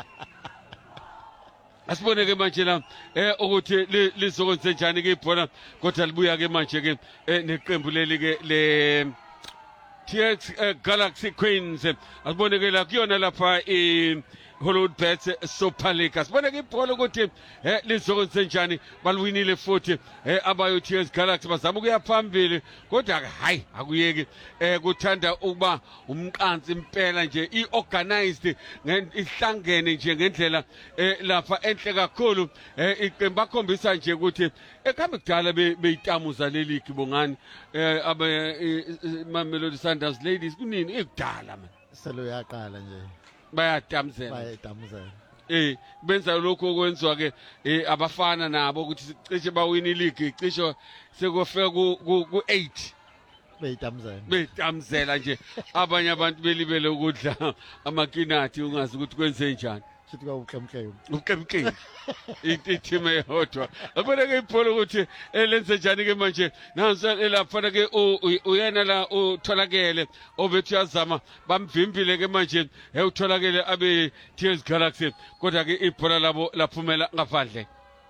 asibone ke manje la eh ukuthi lizokwenza njani ke ibhola kodwa libuya ke manje ke neqembu leli ke le T S Galaxy Queens asibone ke la kuyona lapha i Hollywood Bets Super League asibone ke ibhola ukuthi eh lizokwenza njani balwinile futhi eh abayo T S Galaxy bazama ukuya phambili kodwa hayi akuyeki eh kuthanda ukuba umqansi impela nje iorganized ihlangene nje ngendlela eh lapha enhle kakhulu eh iqembu akhombisa nje ukuthi ekhambe kudala beyitamuza leli kibongani eh aba Mamelodi Sundowns ladies kunini ikudala man selo yaqala nje bayatamzela bayatamzela eh benza lokho okwenzwa ke eh abafana nabo ukuthi cishe bawina ileague cishe sekufika ku eight beyitamzela beyitamzela nje abanye abantu belibele ukudla amakinathi ungazi ukuthi kwenze njani sithi ka ukemkeme ukemkeme ithi eyodwa abona ke ibhola ukuthi elenze njani ke manje nansi lapha ke uyena la utholakele obethi yazama bamvimbile ke manje eyutholakele abe T S Galaxy kodwa ke ibhola labo laphumela ngaphandle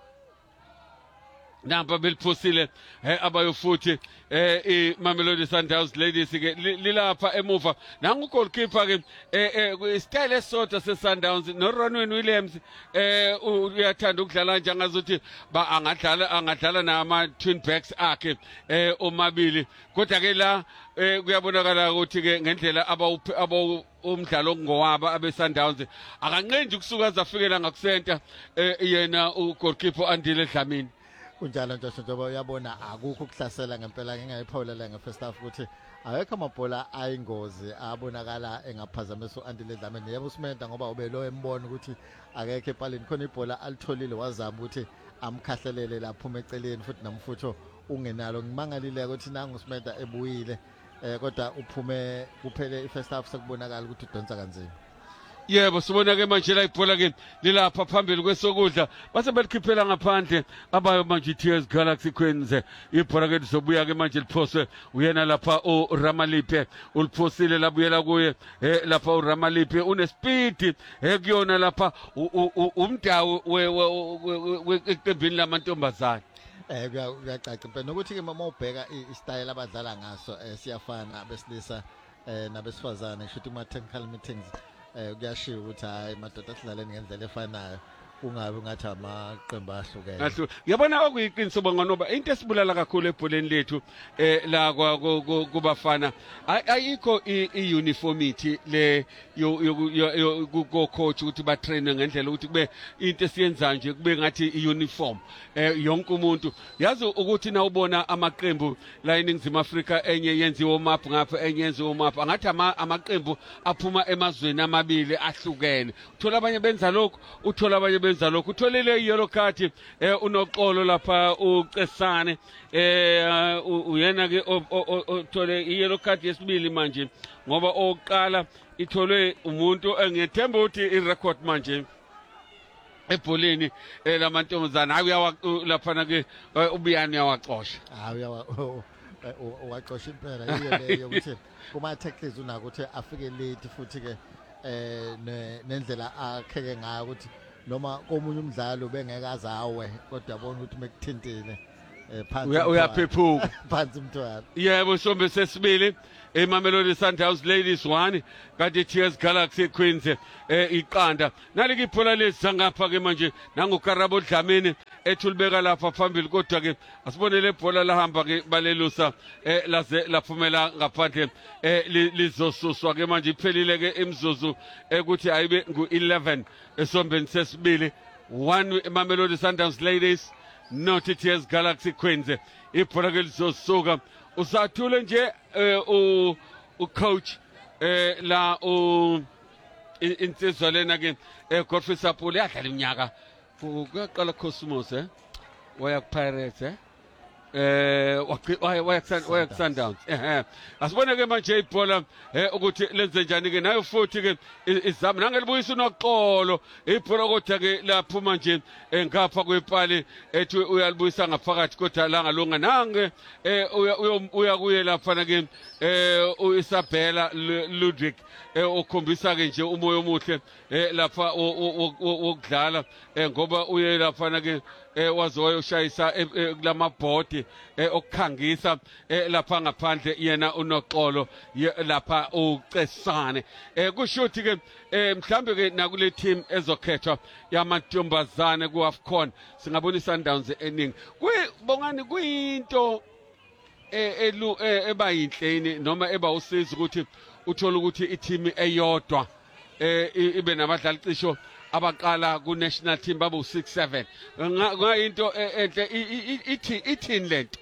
Namba belphosile eh abayo futhi eh iMamelodi Sundowns ladies ke lilapha emuva nangu goalkeeper ke eh style esodwa seSundowns no Ronwen Williams eh uyathanda ukudlala nje ngazothi ba angadlala angadlala nama twin backs akhe eh omabili kodwa ke la eh kuyabonakala ukuthi ke ngendlela aba umdlalo ngowaba abeSundowns akanqenje ukusuka zafikela ngakusenta eh yena ugoalkeeper Andile Dlamini kunjalo nje njengoba uyabona akukho ukuhlasela ngempela ngingayipholela ngefirst half ukuthi awekho amabhola ayingozi abonakala engaphazamisa uAndile Dlamini yebo uSimenda ngoba ubelo embona ukuthi akekho epaleni khona ibhola alitholile wazama ukuthi amkhahlelele lapho eceleni futhi namfutho ungenalo ngimangalile ukuthi nangu uSimenda ebuyile eh kodwa uphume kuphele ifirst half sekubonakala ukuthi udonsa kanzima Yebo sibona ke manje la ibhola ke lilapha phambili kwesokudla base belikhiphela ngaphandle abayo manje T S Galaxy Queens ibhola ke lizobuya ke manje liphoswe uyena lapha uRamalipe uliphosile labuyela kuye eh lapha uRamalipe une speed eh kuyona lapha umdawu weqembini lamantombazana eh kuyacaca phela nokuthi ke mama ubheka istyle abadlala ngaso siyafana besilisa eh nabesifazane shothi ma technical meetings eh kuyashiya ukuthi hayi madoda sidlaleni ngendlela efanayo kungabe ngathi amaqembu ahlukene ahlu ngiyabona okuyiqiniso ngoba into esibulala kakhulu ebholeni lethu eh la kubafana ayikho iuniformity le ku coach ukuthi ba train ngendlela ukuthi kube into esiyenza nje kube ngathi iuniform eh yonke umuntu yazi ukuthi na ubona amaqembu la eNingizimu Afrika enye yenziwe map ngapha enye yenziwe map angathi amaqembu aphuma emazweni amabili ahlukene uthola abanye benza lokho uthola abanye benza lokho utholele yellow card eh unoqolo lapha uCesane eh uyena ke uthole yellow card yesibili manje ngoba oqala itholwe umuntu engethemba ukuthi irecord manje ebholeni lamantombazana hayi laphana ke ubiyani yawaxosha hayi uwaxosha impela iyo leyo ukuthi kuma tackles unako ukuthi afike late futhi ke eh nendlela akheke ngayo ukuthi noma komunye umdlalo bengeke azawe kodwa bona ukuthi mekuthintile phansi uyaphephuka phansi umntwana yebo sombe sesibili eMamelodi Sundowns ladies one kanti T S Galaxy Queens eh iqanda nalike ibhola lesangapha ke manje nangokarabo Dlamini ethulibeka lapha phambili kodwa ke asibone le bhola lahamba ke balelusa eh laze laphumela ngaphandle eh lizosuswa ke manje iphelile ke imizuzu ukuthi ayibe ngu eleven esombeni sesibili one eMamelodi Sundowns ladies not T S Galaxy Queens ibhola ke lizosuka usathule nje u u coach eh la u insizwa lena ke Godfrey Sapule yadlala iminyaka kuyaqala Cosmos eh waya Pirates eh eh waya Sundowns eh asibone ke manje ibhola ukuthi lenze njani ke nayo futhi ke izama nangelibuyisa unoxolo ibhola kodwa ke laphuma nje ngapha kwepali ethi uyalibuyisa ngaphakathi kodwa la ngalunga nange uya kuye lapha ke uIsabella Ludwig okhombisa ke nje umoya omuhle lapha wokudlala ngoba uye lapha ke wazoya ushayisa kulamabhodi okukhangisa lapha ngaphandle yena unoxolo lapha ucesane kushuthi ke mhlambe ke nakule team ezokhethwa yamantombazane ku AFCON singabona iSundowns eningi kuyibongani kuyinto elu eba yinhleni noma eba usizo ukuthi uthola ukuthi i-team eyodwa ibe nabadlali cisho abaqala ku national team babu six seven ngayinto enhle ithi ithini lento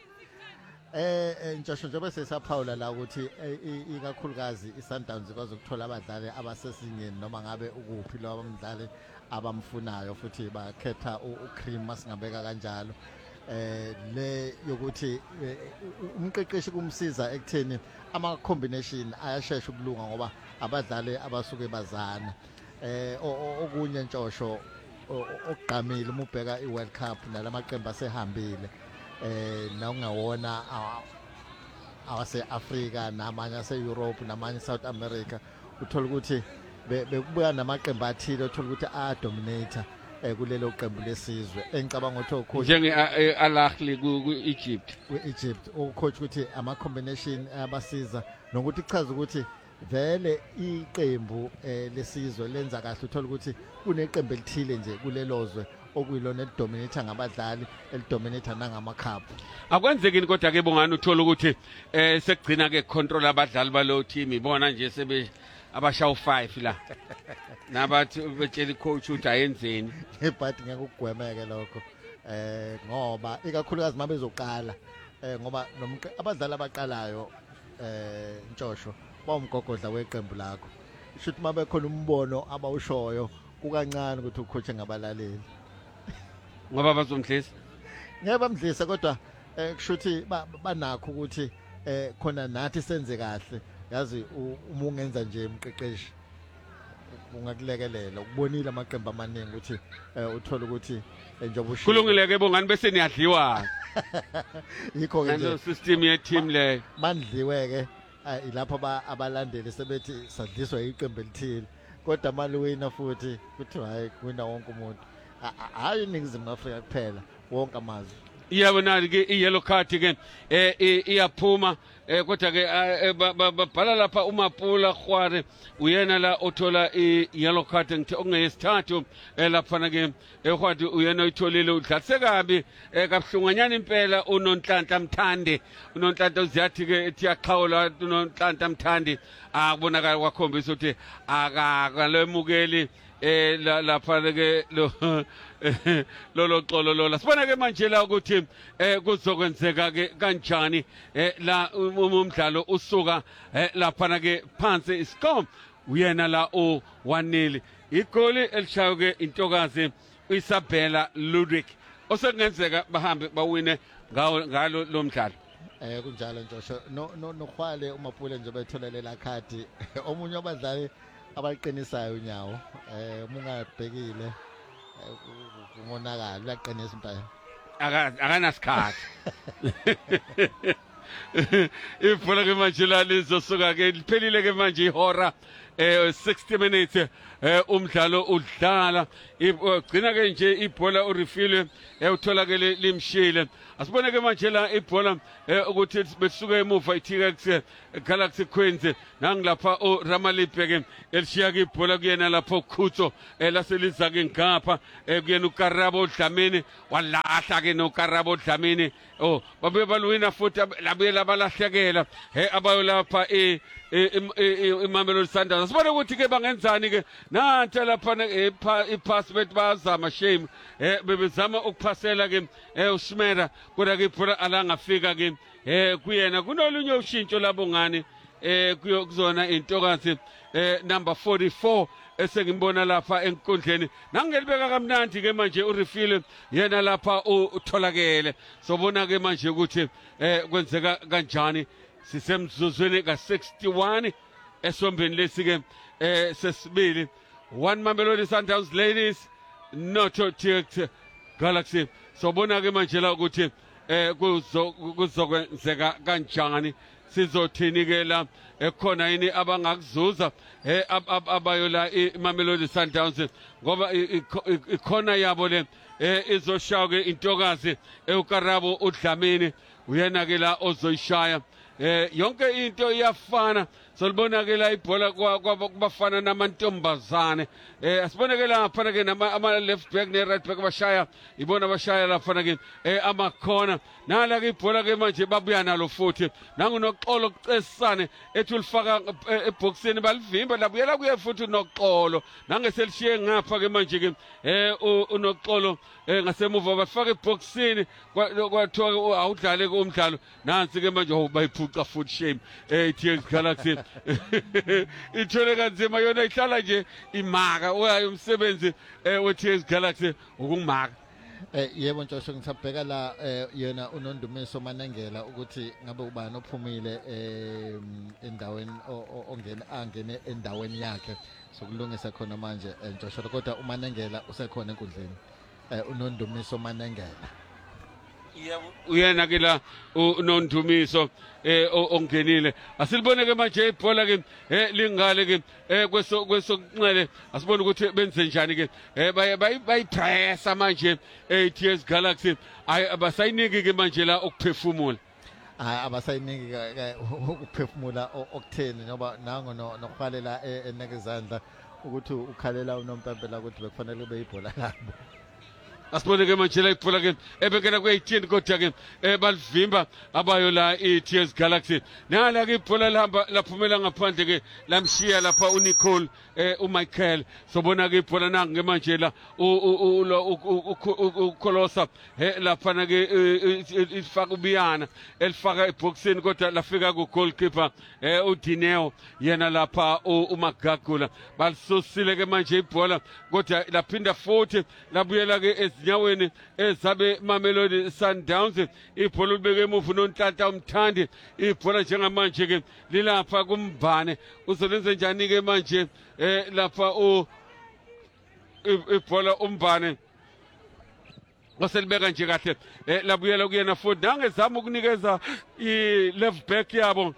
eh njosho njengoba sesaphawula la ukuthi ikakhulukazi iSundowns ikwazi ukuthola abadlali abasesingeni noma ngabe ukuphi lo abamdlali abamfunayo futhi bakhetha uCream masingabeka kanjalo eh le yokuthi umqeqeshi kumsiza ekutheni ama combination ayashesha ukulunga ngoba abadlali abasuke bazana eh okunye ntshosho okugqamile uma ubheka iWorld Cup nalamaqembu asehambile eh na ungawona awase Africa namanye ase Europe namanye South America uthola ukuthi bekubuya namaqembu athile uthola ukuthi a dominator eh kulelo qembu lesizwe engicabanga ukuthi ucoach njenge Al Ahly ku Egypt ku Egypt ucoach ukuthi ama combination abasiza nokuthi ichaza ukuthi vele iqembu lesizwe lenza kahle uthola ukuthi kuneqembu elithile nje kulelozwe okuyilona elidominator ngabadlali elidominator nangamakhaphu akwenzekini kodwa ke bongani uthola ukuthi eh sekugcina ke control abadlali balo team ibona nje sebe abashawu five la nabathi betshela icoach ukuthi ayenzeni but ngeke ukugwemeke lokho eh ngoba ikakhulukazi mabezoqala eh ngoba abadlali abaqalayo eh ntshosho bawumgogodla weqembu lakho shuthi mabe khona umbono abawushoyo kukancane ukuthi ucoach ngabalaleli ngoba bazomdlisa ngeke bamdlisa kodwa eh kushuthi banakho ukuthi eh khona nathi senze kahle yazi uma ungenza nje umqeqeshi ungakulekelela ukubonile amaqembu amaningi ukuthi uthola ukuthi njengoba usho kulungile ke bongani bese niyadliwa yikho ke nje system ye team le mandliwe ke ilapho abalandeli sebethi sadliswa iqembu elithile kodwa maluwina futhi kuthi hayi kuwina wonke umuntu hayi iningizimu Afrika kuphela wonke amazwe iyabona ke i-yellow card ke eh iyaphuma kodwa ke babhala lapha uMapula Khware uyena la othola i-yellow card ngithe okungeyesithathu lapha ke ekhwathi uyena uyitholile udlalise kabi kabuhlunganyana impela uNonhlanhla Mthande uNonhlanhla uziyathi ke ethi yaqhawula uNonhlanhla Mthande akubonakala kwakhombisa ukuthi akalemukeli eh lapha ke lo lolo xolo lola sibona ke manje la ukuthi eh kuzokwenzeka ke kanjani eh la umdlalo usuka lapha ke phansi iscom uyena la o one nil igoli elishayo ke intokazi uIsabella Ludwig osengenzeka bahambe bawine ngalo lo mdlalo eh kunjalo Njosholo no no nokhwale uMapule nje betholelela khadi omunye wabadlali abaqinisayo unyawo eh mungabhekile umonakala uyaqinisa impela akanasikhathi ibhola ke manje la lizosuka ke liphelile ke manje ihora eh sixty minutes eh umdlalo udlala igcina ke nje ibhola urefile utholakele limshile asibone ke manje la ibhola ukuthi besuka emuva iTX Galaxy Queens nangilapha uRamalipe ke elishiya ke ibhola kuyena lapho Khutso laseliza ke ngapha kuyena uKarabo Dlamini walahla ke noKarabo Dlamini oh babe balwina futhi labuye labalahlekela he abayo lapha e iMamelodi Sundowns sibone ukuthi ke bangenzani ke nanti lapha ipass bet bazama shame eh bebezama ukuphasela ke uSmera kodwa ke ibhola alangafika ke eh kuyena kunolunye ushintsho labo ngani eh kuzona intokazi eh number forty-four esengibona lapha enkundleni nangelibeka kamnandi ke manje uRefile yena lapha utholakele sobona ke manje ukuthi eh kwenzeka kanjani sisemzuzweni ka sixty-one esombeni lesike eh sesibili one Mamelodi Sundowns ladies not T X Galaxy sobona ke manje la ukuthi eh kuzokwenzeka kanjani sizothini ke la ekhona yini abangakuzuza eh abayola iMamelodi Sundowns ngoba ikhona yabo le izoshaya ke intokazi euKarabo uDlamini uyena ke la ozoyishaya eh yonke into iyafana solibona ke la ibhola kubafana namantombazane eh asibone ke lapha ke nama left back ne right back bashaya ibona bashaya lapha ke eh amakhona nala ke ibhola ke manje babuya nalo futhi nangunoxolo kucesisane ethi ulifaka eboxini balivimba labuyela kuye futhi noxolo nangeselishiye ngapha ke manje ke eh unoxolo ngasemuva bafaka eboxini kwathiwa awudlale ke umdlalo nansi ke manje bayiphuca futhi shame eh T X Galaxy ithole kanzima yona ihlala nje imaka oyayo umsebenzi we T X Galaxy ukungimaka eh yebo Njosholo ngisabheka la yena uNondumiso Manengela ukuthi ngabe ubani ophumile endaweni ongena angene endaweni yakhe sokulungisa khona manje Njosholo kodwa uManengela usekhona enkundleni eh uNondumiso Manengela uyena ke la uNondumiso eh ongenile asilibone ke manje ibhola ke eh lingale ke eh kweso kwesokunxele asibone ukuthi benze njani ke eh bayipressa manje eh T S Galaxy abasayiniki ke manje la ukuphefumula hayi abasayiniki ukuphefumula okutheni ngoba nango nokhwalela enekezandla ukuthi ukhalela uNompempela ukuthi bekufanele beyibhola labo asibone ke manje la ibhola ke ebekela kwe-eighteen kodwa ke balivimba abayo la i-T S Galaxy nala ke ibhola lihamba laphumela ngaphandle ke lamshiya lapha uNicole uMichael sobona ke ibhola nangu ke manje la uKolosa lapha ke ifaka ubiyana elifaka eboxini kodwa lafika ku goalkeeper uDineo yena lapha uMagagula balisusile ke manje ibhola kodwa laphinda futhi labuyela ke nyaweni ezabe Mamelodi Sundowns ibhola libeke emuva noNhlantla umthandi ibhola njengamanje ke lilapha kumbane uzolenza njani ke manje eh lapha u ibhola umbane waselibeka nje kahle eh labuyela kuyena futhi nangezama ukunikeza i left back yabo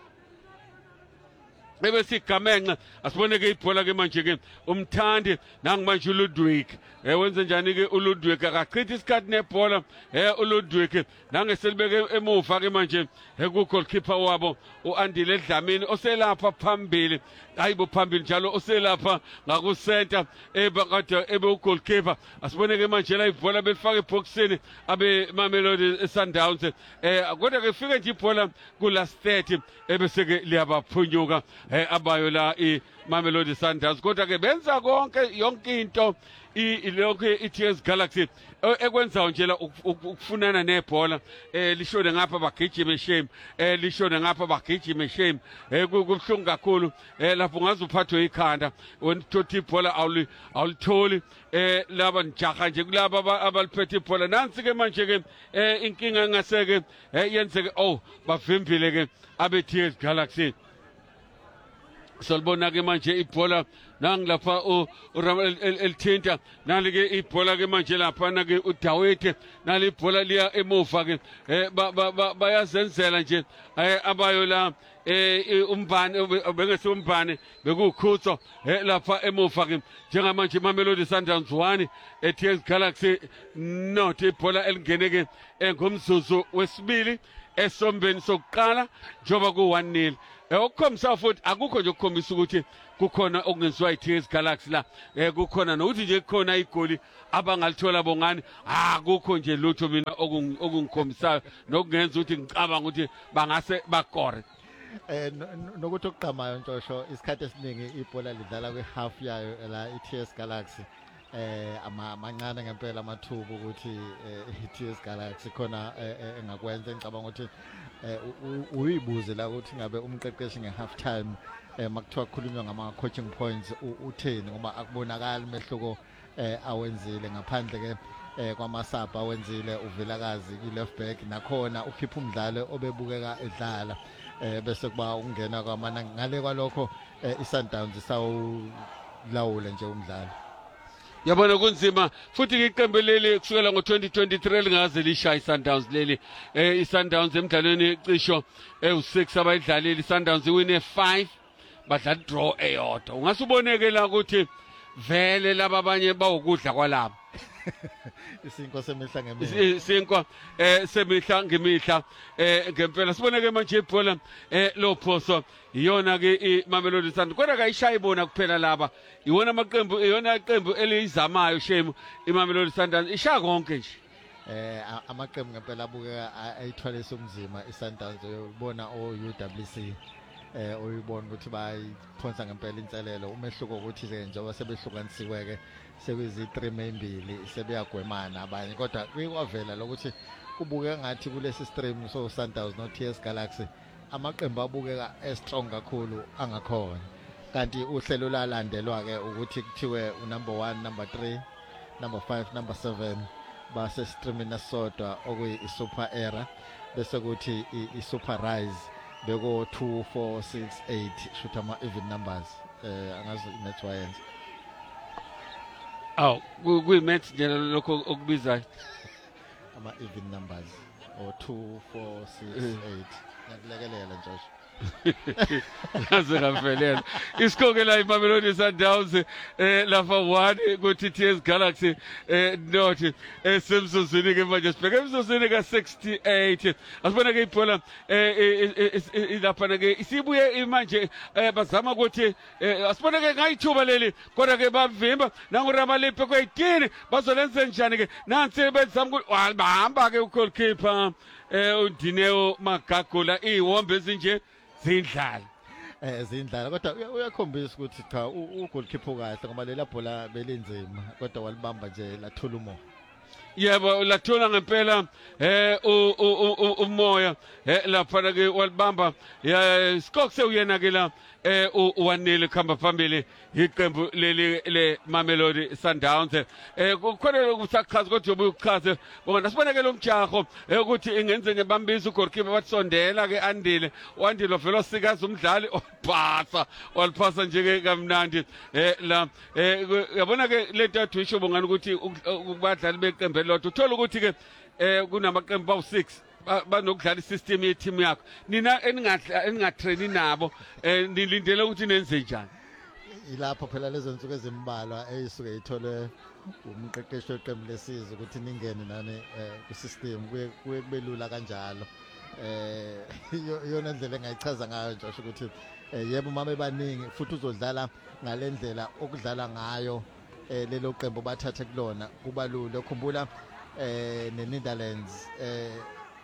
bebe sigamenxe asibone ke ibhola ke manje ke umthandi nangimanje uLudwig eh wenze njani ke uLudwig akachitha isikhathi nebhola eh uLudwig nangeselibeke emuva ke manje ku goalkeeper wabo uAndile Dlamini oselapha phambili hayibo phambili njalo oselapha ngaku center ebakade ebe ugoalkeeper asibone ke manje la ibhola belifaka eboxini abe Mamelodi Sundowns eh kodwa ke fike nje ibhola ku last thirty ebese ke liyabaphunyuka eh abayo la i Mamelodi Sundowns kodwa ke benza konke yonke into ilokho i-T S Galaxy ekwenzayo nje la ukufunana nebhola eh lishone ngapha bagijime shame eh lishone ngapha bagijime shame eh kubhlungu kakhulu eh lapho ngaze uphathwe ikhanda wenthothi ibhola awuli awulitholi eh laba njaha nje kulaba abaliphethe ibhola nansi ke manje ke eh inkinga ngaseke eh yenzeke oh bavimbile ke abe-T S Galaxy solibona ke manje ibhola nangilapha elithinta nalike ibhola ke manje lapha na ke uDawete nali ibhola liya emuva ke bayazenzela nje abayo la eh umbane bengese umbane bekukhutso lapha emuva ke njengamanje Mamelodi Sundowns one e-T S Galaxy not ibhola elingeneke ngomzuzu wesibili esombeni sokuqala njoba ku one nil okukhombisa futhi akukho nje ukukhombisa ukuthi kukhona okungenziwa i-T S Galaxy la eh kukhona nokuthi nje kukhona igoli abangalithola bongani akukho nje lutho mina okungikhombisa nokungenza ukuthi ngicabanga ukuthi bangase bakore eh nokuthi okuqhamayo Ntshosho isikhathi esiningi ibhola lidlala kwe-half yayo la i-T S Galaxy eh amancane ngempela amathuba ukuthi i-T S Galaxy khona engakwenza ngicabanga ukuthi uyibuze la ukuthi ngabe umqeqeshi nge-half time makuthiwa kukhulunywa ngama-coaching points utheni ngoba akubonakali mehluko awenzile ngaphandle ke kwamasapha awenzile uvilakazi i-left back nakhona ukhipha umdlalo obebukeka edlala bese kuba ungena kwamana ngale kwalokho i-Sundowns isawulawula nje umdlalo yabona kunzima futhi iqembu leli kusukela ngo twenty twenty-three lingaze lishaya iSundowns leli eh iSundowns emidlalweni cisho eh six abayidlalile iSundowns iwine five badlala draw eyodwa ungasuboneke la ukuthi vele laba abanye bawukudla kwalabo isinko semihla ngemihla isinko eh semihla ngemihla eh ngempela siboneke manje ibhola eh lophoso iyona ke iMamelodi Sundowns kodwa kayishaya ibona kuphela laba iwona amaqembu iyona iqembu elizamayo shame iMamelodi Sundowns ishaya konke nje eh amaqembu ngempela abukeka ayithwalisa umzima iSundowns uyibona o U W C eh uyibona ukuthi bayiphonsa ngempela inselelo umehluko ukuthi nje njengoba sebehlukanisiwe ke sekuyizi three embili sebeyagwemana abanye kodwa kwavela lokuthi kubukeka ngathi kulesi stream so Sundowns no T S Galaxy amaqembu abukeka strong kakhulu angakhona kanti uhlelo lalandelwa ke ukuthi kuthiwe unumber one number three number five number seven base streaming asodwa okuyi super era bese kuthi i super rise beko two four six eight shoot ama even numbers eh angazi net wires aw kuyimath nje lokho okubizayo ama even numbers or two four six eight nakulekelela Ntshosho kaze kavelela isikhoke la iMamelodi Sundowns eh lapha one kuthi T S Galaxy eh not esemsuzini ke manje sibheke emsuzini ka sixty-eight asibona ke ibhola eh lapha ke isibuye manje bazama ukuthi asibona ke ngayithuba leli kodwa ke bavimba nangurabalipe kweyitini bazolenza njani ke nansi bezama ukuthi bahamba ke ugoalkeeper eh uDineo Magagula iwombe ezinje zindlala eh zindlala kodwa uyakhombisa ukuthi cha ugoalkeeper kahle ngoba lela bhola belinzima kodwa walibamba nje lathula umoya yebo lathula ngempela eh umoya eh lapha ke walibamba ya skokse uyena ke la eh uwanele khamba phambili iqembu leli le Mamelodi Sundowns eh kukhona ukusachaza kodwa ubukhaze bona siboneke lo mjaho ukuthi ingenze ngebambiza ugoalkeeper batsondela ke Andile wandile velo sikaza umdlali ophasa waliphasa nje ke kamnandi eh la eh yabona ke lento yathisho bongani ukuthi kubadlali beqembu lodwa uthola ukuthi ke eh kunamaqembu bawu six banokudlala isystem yeteam yakho nina eningadla eningatrain nabo eh nilindele ukuthi nenze njani ilapho phela lezo nsuku ezimbalwa eyisuke ithole umqeqeshi weqembu lesizwe ukuthi ningene nani ku system kuye kube lula kanjalo eh iyona ndlela engayichaza ngayo nje ukuthi yebo mama baningi futhi uzodlala ngalendlela okudlala ngayo lelo qembu bathathe kulona kuba lula ukhumbula eh neNetherlands eh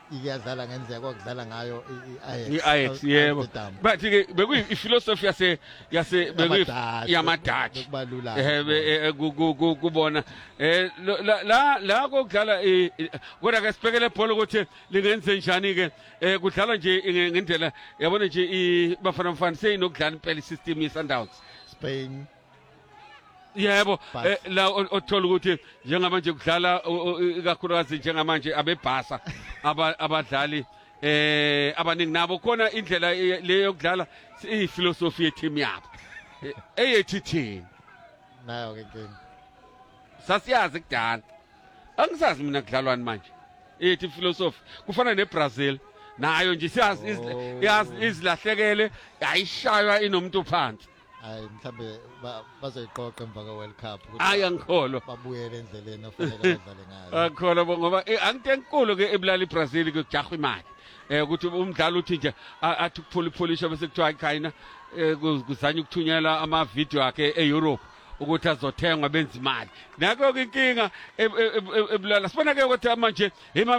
iyazala ngendlela kokudlala ngayo i-Ajax yebo but ke bekuyi philosophy yase yase bekuyi yamadutch eh kubona eh la la kokudlala kodwa ke sibhekele ibhola ukuthi lingenze njani ke eh kudlala nje ngendlela yabona nje iBafana Bafana seyinokudlala impela isystem yeSundowns Spain yebo la othola ukuthi njengamanje kudlala ikakhulukazi njengamanje abebhasa abadlali eh abaningi nabo khona indlela leyo yokudlala iphilosophy yeteam yabo eyethi thina nayo ke ke sasiyazi kudala angisazi mina kudlalwani manje eyethi philosophy kufana neBrazil nayo nje siyazi izilahlekele ayishaywa inomuntu phansi hayi mhlambe bazoyiqoqa emva ka World Cup hayi angikholwa babuyele endleleni ofanele badlale ngayo angikholwa ngoba angite enkulu ke ebulala iBrazil ke kujahwa imali eh ukuthi umdlalo uthi nje athi kuphula ipolisha bese kuthiwa ikhayina kuzanya ukuthunyela ama video akhe eEurope ukuthi azothengwa benza imali nako ke inkinga ebulala sibona ke ukuthi manje